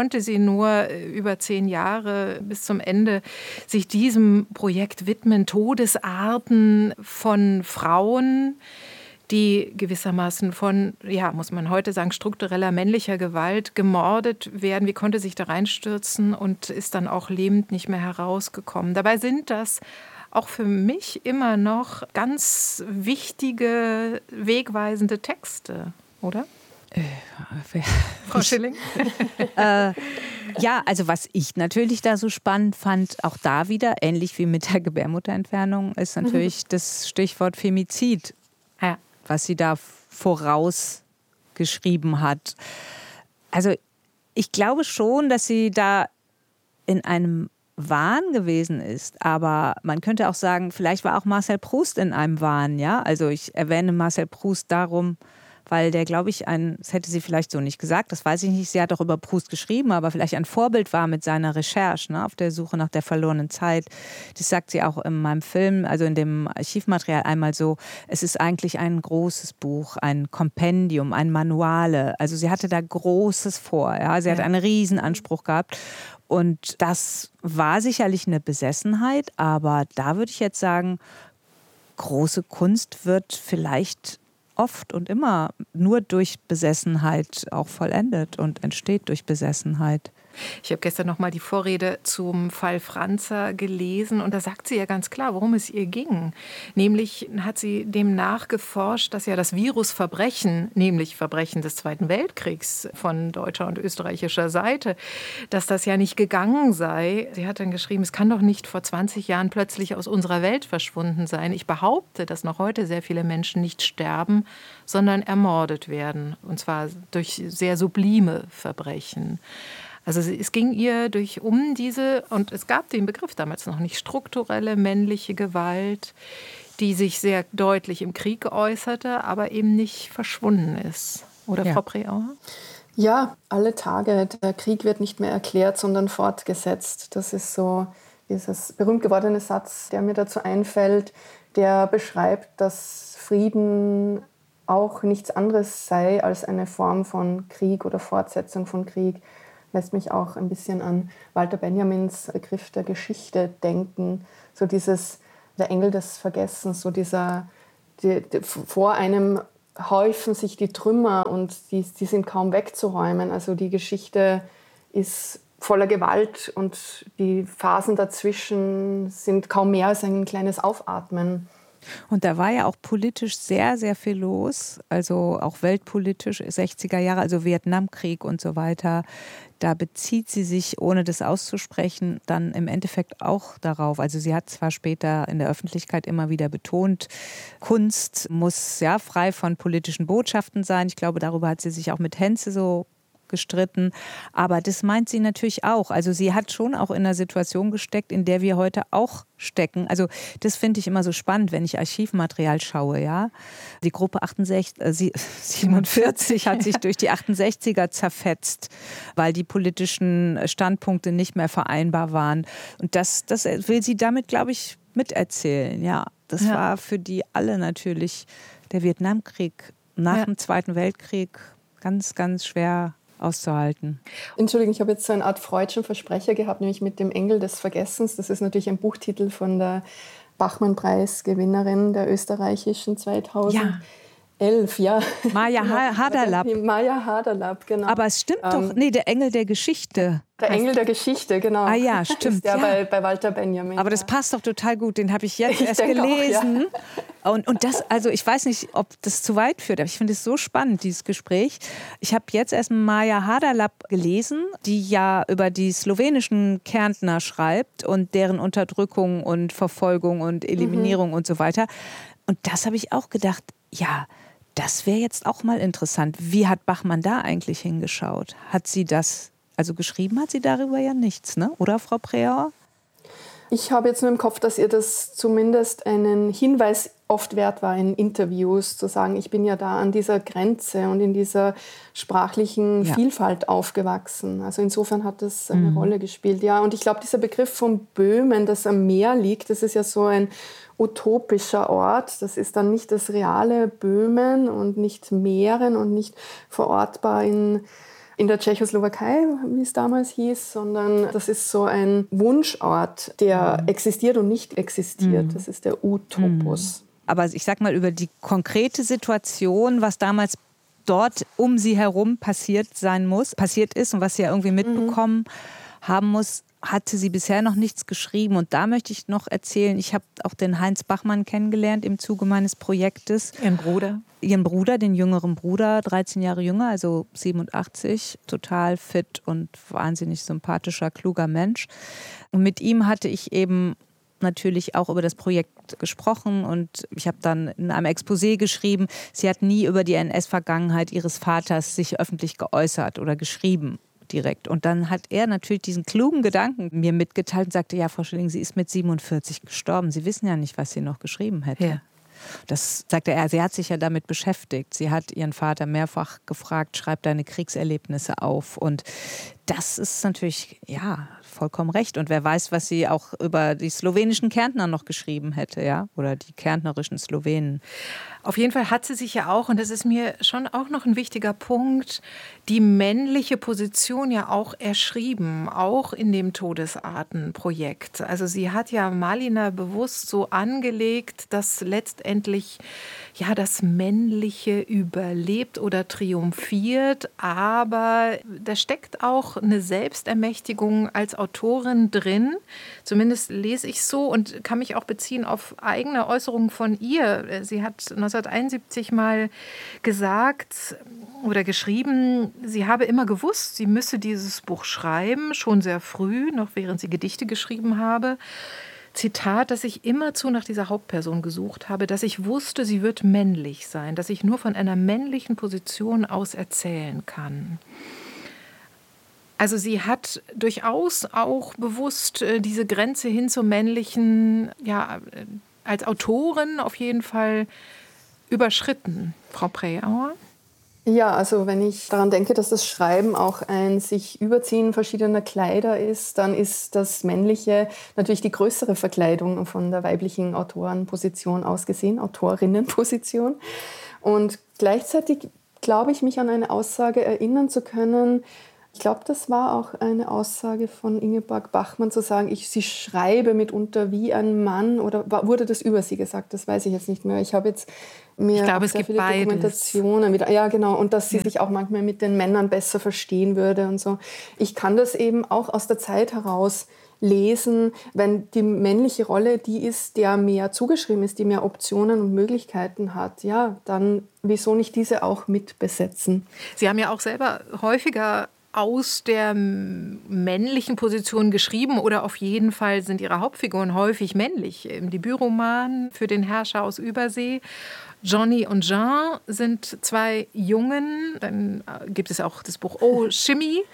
nur über 10 Jahre bis zum Ende sich diesem Projekt widmen, Todesarten von Frauen, die gewissermaßen von, ja, muss man heute sagen, struktureller männlicher Gewalt gemordet werden. Wie konnte sich da reinstürzen und ist dann auch lebend nicht mehr herausgekommen. Dabei sind das auch für mich immer noch ganz wichtige, wegweisende Texte, oder? Frau Schilling? Ja, also was ich natürlich da so spannend fand, auch da wieder, ähnlich wie mit der Gebärmutterentfernung, ist natürlich das Stichwort Femizid, ja, was sie da vorausgeschrieben hat. Also ich glaube schon, dass sie da in einem Wahn gewesen ist, aber man könnte auch sagen, vielleicht war auch Marcel Proust in einem Wahn, ja. Also ich erwähne Marcel Proust darum, weil der, glaube ich, das hätte sie vielleicht so nicht gesagt, das weiß ich nicht, sie hat auch über Proust geschrieben, aber vielleicht ein Vorbild war mit seiner Recherche, ne, auf der Suche nach der verlorenen Zeit. Das sagt sie auch in meinem Film, also in dem Archivmaterial einmal so, es ist eigentlich ein großes Buch, ein Kompendium, ein Manuale. Also sie hatte da Großes vor, ja. Sie hat einen Riesenanspruch gehabt. Und das war sicherlich eine Besessenheit, aber da würde ich jetzt sagen, große Kunst wird vielleicht oft und immer nur durch Besessenheit auch vollendet und entsteht durch Besessenheit. Ich habe gestern noch mal die Vorrede zum Fall Franzer gelesen und da sagt sie ja ganz klar, worum es ihr ging. Nämlich hat sie dem nachgeforscht, dass ja das Virusverbrechen, nämlich Verbrechen des Zweiten Weltkriegs von deutscher und österreichischer Seite, dass das ja nicht gegangen sei. Sie hat dann geschrieben, es kann doch nicht vor 20 Jahren plötzlich aus unserer Welt verschwunden sein. Ich behaupte, dass noch heute sehr viele Menschen nicht sterben, sondern ermordet werden. Und zwar durch sehr sublime Verbrechen. Also es ging ihr um diese, und es gab den Begriff damals noch nicht, strukturelle männliche Gewalt, die sich sehr deutlich im Krieg geäußerte, aber eben nicht verschwunden ist. Oder Frau Preauer? Ja, alle Tage. Der Krieg wird nicht mehr erklärt, sondern fortgesetzt. Das ist so dieses berühmt gewordene Satz, der mir dazu einfällt, der beschreibt, dass Frieden auch nichts anderes sei als eine Form von Krieg oder Fortsetzung von Krieg. Lässt mich auch ein bisschen an Walter Benjamins Begriff der Geschichte denken. So dieses, der Engel des Vergessens, so vor einem häufen sich die Trümmer und die sind kaum wegzuräumen. Also die Geschichte ist voller Gewalt und die Phasen dazwischen sind kaum mehr als ein kleines Aufatmen. Und da war ja auch politisch sehr, sehr viel los, also auch weltpolitisch, 60er Jahre, also Vietnamkrieg und so weiter. Da bezieht sie sich, ohne das auszusprechen, dann im Endeffekt auch darauf. Also sie hat zwar später in der Öffentlichkeit immer wieder betont, Kunst muss ja frei von politischen Botschaften sein. Ich glaube, darüber hat sie sich auch mit Henze so gestritten. Aber das meint sie natürlich auch. Also sie hat schon auch in einer Situation gesteckt, in der wir heute auch stecken. Also das finde ich immer so spannend, wenn ich Archivmaterial schaue. Ja, die Gruppe 47 hat sich durch die 68er zerfetzt, weil die politischen Standpunkte nicht mehr vereinbar waren. Und das will sie damit, glaube ich, miterzählen. Ja, das war für die alle natürlich der Vietnamkrieg nach dem Zweiten Weltkrieg ganz, ganz schwer auszuhalten. Entschuldigung, ich habe jetzt so eine Art freudschen Versprecher gehabt, nämlich mit dem Engel des Vergessens. Das ist natürlich ein Buchtitel von der Bachmann-Preis-Gewinnerin der österreichischen 2011. Ja. Maja Haderlapp. Maja Haderlapp, genau. Aber es stimmt doch, der Engel der Geschichte. Der Engel der Geschichte, genau. Ah ja, stimmt. Ist der bei Walter Benjamin. Aber das passt doch total gut, den habe ich jetzt erst gelesen. Auch, ja. Und das, also ich weiß nicht, ob das zu weit führt, aber ich finde es so spannend, dieses Gespräch. Ich habe jetzt erst Maja Haderlapp gelesen, die ja über die slowenischen Kärntner schreibt und deren Unterdrückung und Verfolgung und Eliminierung und so weiter. Und das habe ich auch gedacht, ja, das wäre jetzt auch mal interessant. Wie hat Bachmann da eigentlich hingeschaut? Hat sie das, also geschrieben hat sie darüber ja nichts, ne? Oder, Frau Preauer? Ich habe jetzt nur im Kopf, dass ihr das zumindest einen Hinweis oft wert war in Interviews, zu sagen, ich bin ja da an dieser Grenze und in dieser sprachlichen Vielfalt aufgewachsen. Also insofern hat das eine Rolle gespielt. Ja, und ich glaube, dieser Begriff von Böhmen, das am Meer liegt, das ist ja so ein utopischer Ort. Das ist dann nicht das reale Böhmen und nicht Mähren und nicht verortbar in der Tschechoslowakei, wie es damals hieß, sondern das ist so ein Wunschort, der existiert und nicht existiert. Das ist der Utopus. Aber ich sag mal über die konkrete Situation, was damals dort um sie herum passiert ist und was sie ja irgendwie mitbekommen haben muss, hatte sie bisher noch nichts geschrieben. Und da möchte ich noch erzählen, ich habe auch den Heinz Bachmann kennengelernt im Zuge meines Projektes. Ihren Bruder? Ihren Bruder, den jüngeren Bruder, 13 Jahre jünger, also 87, total fit und wahnsinnig sympathischer, kluger Mensch. Und mit ihm hatte ich eben natürlich auch über das Projekt gesprochen und ich habe dann in einem Exposé geschrieben, sie hat nie über die NS-Vergangenheit ihres Vaters sich öffentlich geäußert oder geschrieben. Direkt. Und dann hat er natürlich diesen klugen Gedanken mir mitgeteilt und sagte, ja, Frau Schilling, sie ist mit 47 gestorben. Sie wissen ja nicht, was sie noch geschrieben hätte. Ja. Das sagte er, sie hat sich ja damit beschäftigt. Sie hat ihren Vater mehrfach gefragt, schreib deine Kriegserlebnisse auf. Und das ist natürlich, ja, vollkommen recht. Und wer weiß, was sie auch über die slowenischen Kärntner noch geschrieben hätte, ja, oder die kärntnerischen Slowenen. Auf jeden Fall hat sie sich ja auch, und das ist mir schon auch noch ein wichtiger Punkt, die männliche Position ja auch erschrieben, auch in dem Todesartenprojekt. Also sie hat ja Malina bewusst so angelegt, dass letztendlich ja das Männliche überlebt oder triumphiert, aber da steckt auch eine Selbstermächtigung als Autorin drin. Zumindest lese ich so und kann mich auch beziehen auf eigene Äußerungen von ihr. Sie hat 1971 mal gesagt oder geschrieben, sie habe immer gewusst, sie müsse dieses Buch schreiben, schon sehr früh, noch während sie Gedichte geschrieben habe. Zitat, dass ich immerzu nach dieser Hauptperson gesucht habe, dass ich wusste, sie wird männlich sein, dass ich nur von einer männlichen Position aus erzählen kann. Also sie hat durchaus auch bewusst diese Grenze hin zum Männlichen, ja, als Autorin auf jeden Fall überschritten, Frau Preauer. Ja, also wenn ich daran denke, dass das Schreiben auch ein sich Überziehen verschiedener Kleider ist, dann ist das Männliche natürlich die größere Verkleidung von der weiblichen Autorenposition aus gesehen, Autorinnenposition. Und gleichzeitig glaube ich, mich an eine Aussage erinnern zu können. Ich glaube, das war auch eine Aussage von Ingeborg Bachmann, zu sagen, sie schreibe mitunter wie ein Mann, oder wurde das über sie gesagt? Das weiß ich jetzt nicht mehr. Ich habe jetzt mir sehr viele Dokumentationen wieder. Ja, genau. Und dass sie sich auch manchmal mit den Männern besser verstehen würde und so. Ich kann das eben auch aus der Zeit heraus lesen, wenn die männliche Rolle die ist, der mehr zugeschrieben ist, die mehr Optionen und Möglichkeiten hat, ja, dann wieso nicht diese auch mitbesetzen? Sie haben ja auch selber häufiger aus der männlichen Position geschrieben oder auf jeden Fall sind Ihre Hauptfiguren häufig männlich. Im Debütroman Für den Herrscher aus Übersee. Johnny und Jean sind zwei Jungen. Dann gibt es auch das Buch Oh, Shimmy,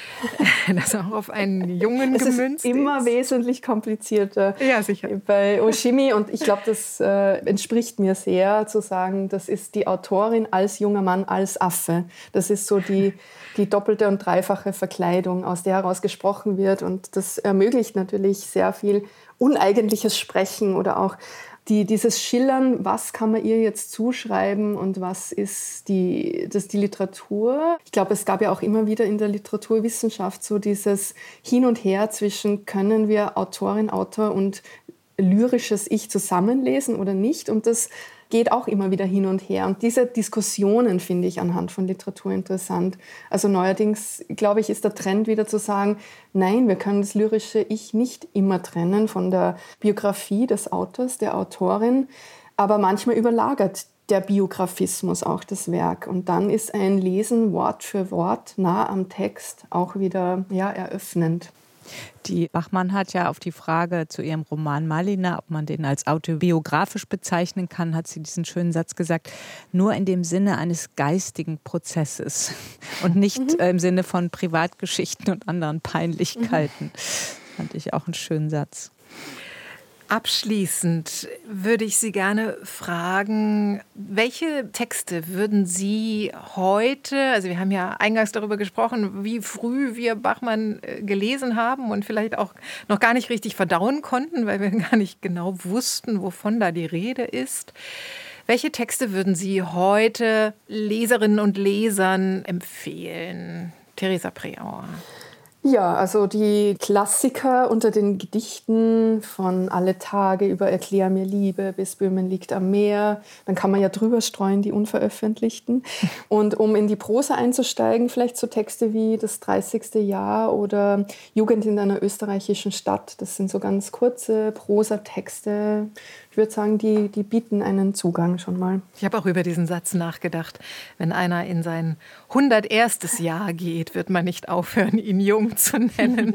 das auch auf einen Jungen gemünzt ist. Es ist immer wesentlich komplizierter. Ja, sicher. Bei Oh, Shimmy, und ich glaube, das entspricht mir sehr, zu sagen, das ist die Autorin als junger Mann, als Affe. Das ist so die doppelte und dreifache Verkleidung, aus der heraus gesprochen wird. Und das ermöglicht natürlich sehr viel uneigentliches Sprechen oder auch dieses Schillern, was kann man ihr jetzt zuschreiben und was ist die Literatur. Ich glaube, es gab ja auch immer wieder in der Literaturwissenschaft so dieses Hin und Her zwischen, können wir Autorin, Autor und lyrisches Ich zusammenlesen oder nicht, und das geht auch immer wieder hin und her. Und diese Diskussionen finde ich anhand von Literatur interessant. Also neuerdings, glaube ich, ist der Trend wieder zu sagen, nein, wir können das lyrische Ich nicht immer trennen von der Biografie des Autors, der Autorin. Aber manchmal überlagert der Biografismus auch das Werk. Und dann ist ein Lesen Wort für Wort nah am Text auch wieder eröffnend. Die Bachmann hat ja auf die Frage zu ihrem Roman Malina, ob man den als autobiografisch bezeichnen kann, hat sie diesen schönen Satz gesagt, nur in dem Sinne eines geistigen Prozesses und nicht im Sinne von Privatgeschichten und anderen Peinlichkeiten. Fand ich auch einen schönen Satz. Abschließend würde ich Sie gerne fragen, welche Texte würden Sie heute, also wir haben ja eingangs darüber gesprochen, wie früh wir Bachmann gelesen haben und vielleicht auch noch gar nicht richtig verdauen konnten, weil wir gar nicht genau wussten, wovon da die Rede ist. Welche Texte würden Sie heute Leserinnen und Lesern empfehlen? Theresa Preauer. Ja, also die Klassiker unter den Gedichten von Alle Tage über Erklär mir Liebe bis Böhmen liegt am Meer. Dann kann man ja drüber streuen, die unveröffentlichten. Und um in die Prosa einzusteigen, vielleicht so Texte wie Das 30. Jahr oder Jugend in einer österreichischen Stadt. Das sind so ganz kurze Prosatexte. Ich würde sagen, die bieten einen Zugang schon mal. Ich habe auch über diesen Satz nachgedacht. Wenn einer in sein 101. Jahr geht, wird man nicht aufhören, ihn jung zu nennen.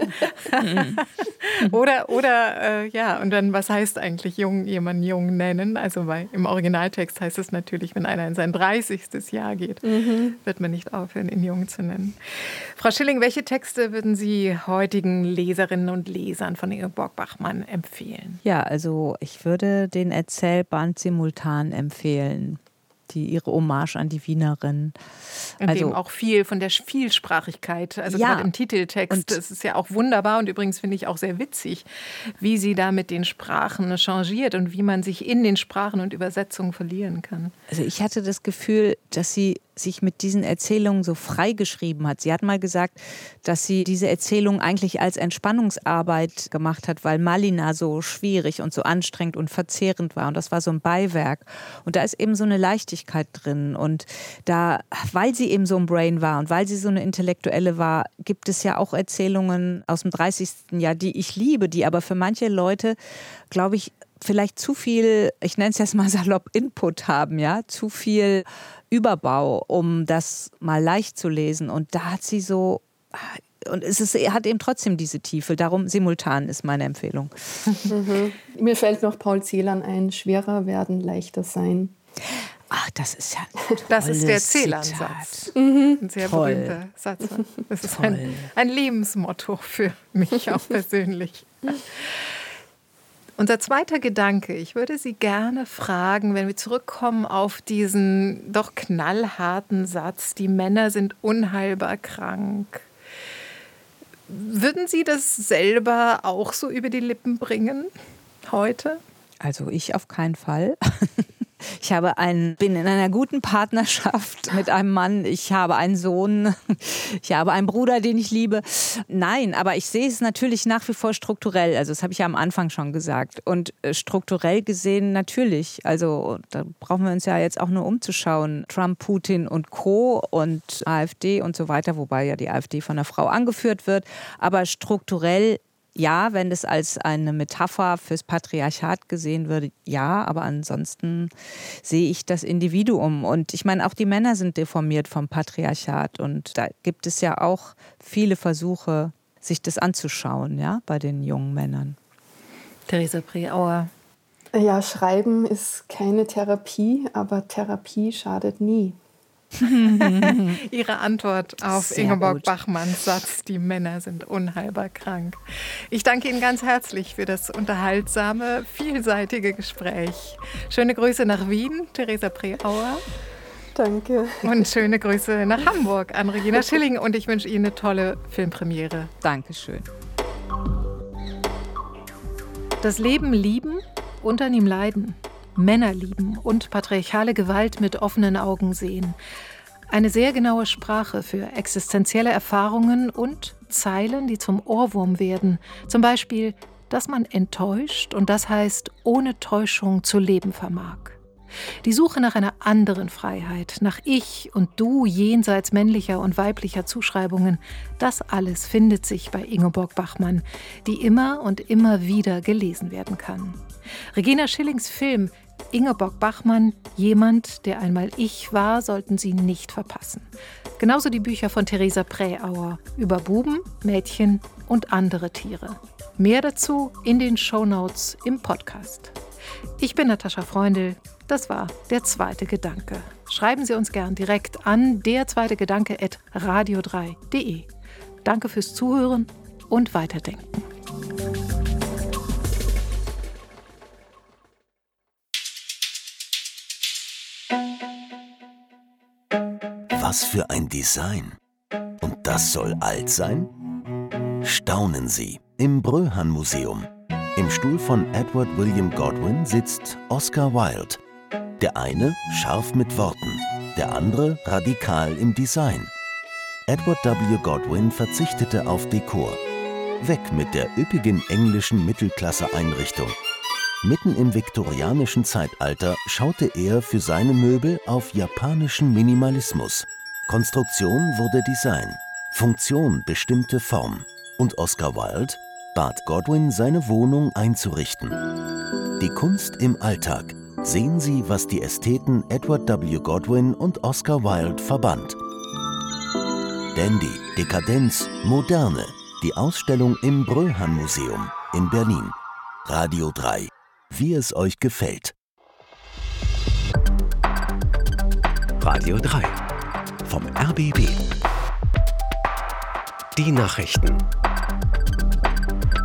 oder und dann, was heißt eigentlich jemanden jung nennen? Also im Originaltext heißt es natürlich, wenn einer in sein 30. Jahr geht, wird man nicht aufhören, ihn jung zu nennen. Frau Schilling, welche Texte würden Sie heutigen Leserinnen und Lesern von Ingeborg Bachmann empfehlen? Ja, also ich würde den Erzählband Simultan empfehlen, ihre Hommage an die Wienerin. In dem auch viel von der Vielsprachigkeit, also gerade im Titeltext, das ist ja auch wunderbar und übrigens finde ich auch sehr witzig, wie sie da mit den Sprachen changiert und wie man sich in den Sprachen und Übersetzungen verlieren kann. Also ich hatte das Gefühl, dass sie sich mit diesen Erzählungen so frei geschrieben hat. Sie hat mal gesagt, dass sie diese Erzählung eigentlich als Entspannungsarbeit gemacht hat, weil Malina so schwierig und so anstrengend und verzehrend war. Und das war so ein Beiwerk. Und da ist eben so eine Leichtigkeit drin. Und da, weil sie eben so ein Brain war und weil sie so eine Intellektuelle war, gibt es ja auch Erzählungen aus dem 30. Jahr, die ich liebe, die aber für manche Leute, glaube ich, vielleicht zu viel, ich nenne es jetzt mal salopp, Input haben, ja, zu viel Überbau, um das mal leicht zu lesen. Und da hat sie so, und hat eben trotzdem diese Tiefe. Darum simultan ist meine Empfehlung. Mir fällt noch Paul Celan ein, schwerer werden, leichter sein. Ach, das ist ja das ist der Celan-Satz. Ein sehr berühmter Satz. Das ist ein Lebensmotto für mich auch persönlich. Unser zweiter Gedanke, ich würde Sie gerne fragen, wenn wir zurückkommen auf diesen doch knallharten Satz, die Männer sind unheilbar krank. Würden Sie das selber auch so über die Lippen bringen heute? Also ich auf keinen Fall. Ich bin in einer guten Partnerschaft mit einem Mann. Ich habe einen Sohn. Ich habe einen Bruder, den ich liebe. Nein, aber ich sehe es natürlich nach wie vor strukturell. Also das habe ich ja am Anfang schon gesagt. Und strukturell gesehen natürlich. Also da brauchen wir uns ja jetzt auch nur umzuschauen. Trump, Putin und Co. und AfD und so weiter. Wobei ja die AfD von einer Frau angeführt wird. Aber strukturell ja, wenn das als eine Metapher fürs Patriarchat gesehen wird, ja, aber ansonsten sehe ich das Individuum. Und ich meine, auch die Männer sind deformiert vom Patriarchat. Und da gibt es ja auch viele Versuche, sich das anzuschauen, ja, bei den jungen Männern. Theresa Preauer. Ja, Schreiben ist keine Therapie, aber Therapie schadet nie. Ihre Antwort auf Sehr Ingeborg gut. Bachmanns Satz, die Männer sind unheilbar krank. Ich danke Ihnen ganz herzlich für das unterhaltsame, vielseitige Gespräch. Schöne Grüße nach Wien, Theresa Preauer. Danke. Und schöne Grüße nach Hamburg an Regina Schilling. Und ich wünsche Ihnen eine tolle Filmpremiere. Dankeschön. Das Leben lieben und an ihm leiden. Männer lieben und patriarchale Gewalt mit offenen Augen sehen. Eine sehr genaue Sprache für existenzielle Erfahrungen und Zeilen, die zum Ohrwurm werden. Zum Beispiel, dass man enttäuscht und das heißt, ohne Täuschung zu leben vermag. Die Suche nach einer anderen Freiheit, nach Ich und Du jenseits männlicher und weiblicher Zuschreibungen, das alles findet sich bei Ingeborg Bachmann, die immer und immer wieder gelesen werden kann. Regina Schillings Film Ingeborg Bachmann, jemand, der einmal ich war, sollten Sie nicht verpassen. Genauso die Bücher von Theresa Preauer über Buben, Mädchen und andere Tiere. Mehr dazu in den Shownotes im Podcast. Ich bin Natascha Freundl. Das war der zweite Gedanke. Schreiben Sie uns gern direkt an derzweitegedanke@radio3.de. Danke fürs Zuhören und Weiterdenken. Was für ein Design. Und das soll alt sein? Staunen Sie im Bröhan-Museum. Im Stuhl von Edward William Godwin sitzt Oscar Wilde. Der eine scharf mit Worten, der andere radikal im Design. Edward W. Godwin verzichtete auf Dekor. Weg mit der üppigen englischen Mittelklasse-Einrichtung. Mitten im viktorianischen Zeitalter schaute er für seine Möbel auf japanischen Minimalismus. Konstruktion wurde Design, Funktion bestimmte Form. Und Oscar Wilde bat Godwin, seine Wohnung einzurichten. Die Kunst im Alltag. Sehen Sie, was die Ästheten Edward W. Godwin und Oscar Wilde verband. Dandy, Dekadenz, Moderne. Die Ausstellung im Bröhan-Museum in Berlin. Radio 3. Wie es euch gefällt. Radio 3 vom RBB. Die Nachrichten.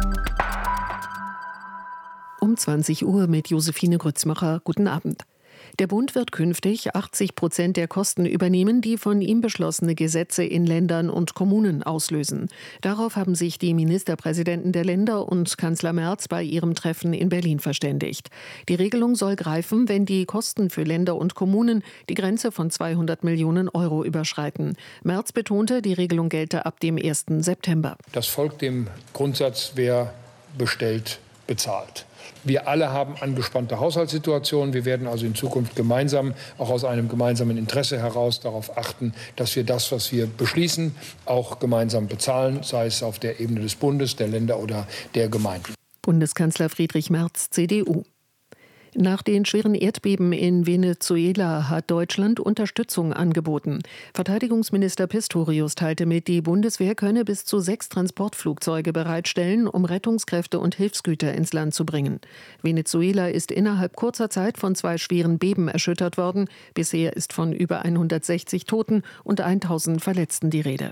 Um 20 Uhr mit Josephine Grützmacher. Guten Abend. Der Bund wird künftig 80% der Kosten übernehmen, die von ihm beschlossene Gesetze in Ländern und Kommunen auslösen. Darauf haben sich die Ministerpräsidenten der Länder und Kanzler Merz bei ihrem Treffen in Berlin verständigt. Die Regelung soll greifen, wenn die Kosten für Länder und Kommunen die Grenze von 200 Millionen Euro überschreiten. Merz betonte, die Regelung gelte ab dem 1. September. Das folgt dem Grundsatz, wer bestellt, bezahlt. Wir alle haben angespannte Haushaltssituationen. Wir werden also in Zukunft gemeinsam, auch aus einem gemeinsamen Interesse heraus, darauf achten, dass wir das, was wir beschließen, auch gemeinsam bezahlen, sei es auf der Ebene des Bundes, der Länder oder der Gemeinden. Bundeskanzler Friedrich Merz, CDU. Nach den schweren Erdbeben in Venezuela hat Deutschland Unterstützung angeboten. Verteidigungsminister Pistorius teilte mit, die Bundeswehr könne bis zu 6 Transportflugzeuge bereitstellen, um Rettungskräfte und Hilfsgüter ins Land zu bringen. Venezuela ist innerhalb kurzer Zeit von 2 schweren Beben erschüttert worden. Bisher ist von über 160 Toten und 1000 Verletzten die Rede.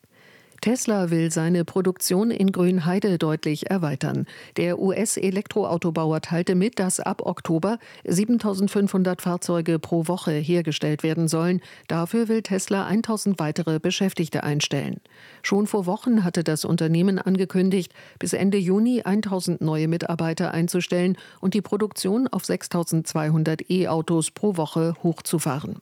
Tesla will seine Produktion in Grünheide deutlich erweitern. Der US-Elektroautobauer teilte mit, dass ab Oktober 7.500 Fahrzeuge pro Woche hergestellt werden sollen. Dafür will Tesla 1.000 weitere Beschäftigte einstellen. Schon vor Wochen hatte das Unternehmen angekündigt, bis Ende Juni 1.000 neue Mitarbeiter einzustellen und die Produktion auf 6.200 E-Autos pro Woche hochzufahren.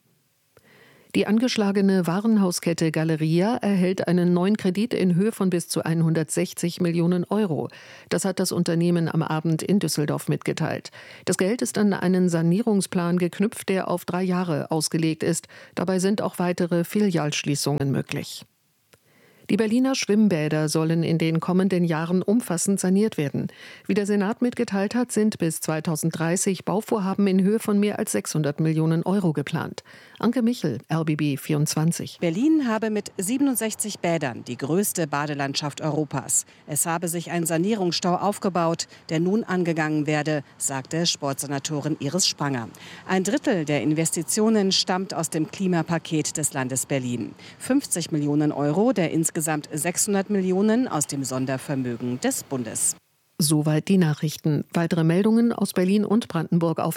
Die angeschlagene Warenhauskette Galeria erhält einen neuen Kredit in Höhe von bis zu 160 Millionen Euro. Das hat das Unternehmen am Abend in Düsseldorf mitgeteilt. Das Geld ist an einen Sanierungsplan geknüpft, der auf 3 Jahre ausgelegt ist. Dabei sind auch weitere Filialschließungen möglich. Die Berliner Schwimmbäder sollen in den kommenden Jahren umfassend saniert werden. Wie der Senat mitgeteilt hat, sind bis 2030 Bauvorhaben in Höhe von mehr als 600 Millionen Euro geplant. Anke Michel, RBB 24. Berlin habe mit 67 Bädern die größte Badelandschaft Europas. Es habe sich ein Sanierungsstau aufgebaut, der nun angegangen werde, sagte Sportsenatorin Iris Spranger. 1/3 der Investitionen stammt aus dem Klimapaket des Landes Berlin. 50 Millionen Euro der insgesamt 600 Millionen aus dem Sondervermögen des Bundes. Soweit die Nachrichten. Weitere Meldungen aus Berlin und Brandenburg auf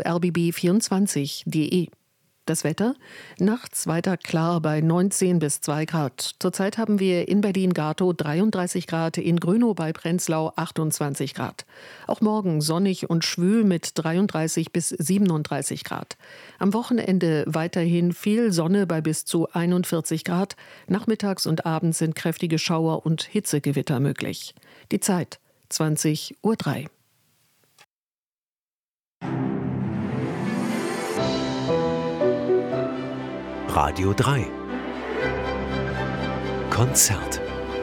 rbb24.de. Das Wetter? Nachts weiter klar bei 19 bis 2 Grad. Zurzeit haben wir in Berlin-Gatow 33 Grad, in Grünow bei Prenzlau 28 Grad. Auch morgen sonnig und schwül mit 33 bis 37 Grad. Am Wochenende weiterhin viel Sonne bei bis zu 41 Grad. Nachmittags und abends sind kräftige Schauer und Hitzegewitter möglich. Die Zeit 20:03 Uhr. Radio 3 Konzert.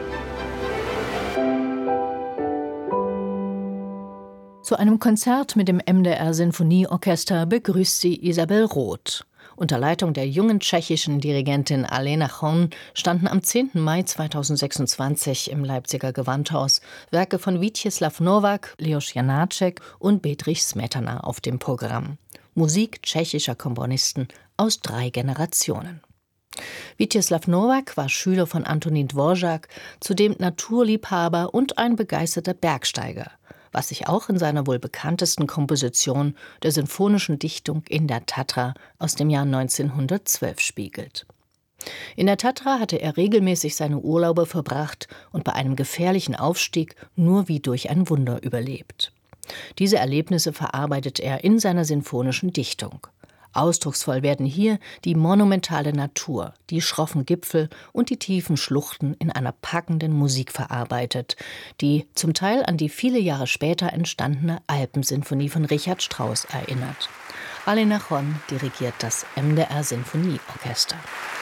Zu einem Konzert mit dem MDR Sinfonieorchester begrüßt sie Isabel Roth. Unter Leitung der jungen tschechischen Dirigentin Alena Hon standen am 10. Mai 2026 im Leipziger Gewandhaus Werke von Vítězslav Novák, Leos Janáček und Bedřich Smetana auf dem Programm. Musik tschechischer Komponisten aus 3 Generationen. Vítězslav Novák war Schüler von Antonín Dvořák, zudem Naturliebhaber und ein begeisterter Bergsteiger, was sich auch in seiner wohl bekanntesten Komposition der sinfonischen Dichtung In der Tatra aus dem Jahr 1912 spiegelt. In der Tatra hatte er regelmäßig seine Urlaube verbracht und bei einem gefährlichen Aufstieg nur wie durch ein Wunder überlebt. Diese Erlebnisse verarbeitet er in seiner sinfonischen Dichtung. Ausdrucksvoll werden hier die monumentale Natur, die schroffen Gipfel und die tiefen Schluchten in einer packenden Musik verarbeitet, die zum Teil an die viele Jahre später entstandene Alpensinfonie von Richard Strauss erinnert. Alena Hon dirigiert das MDR Sinfonieorchester.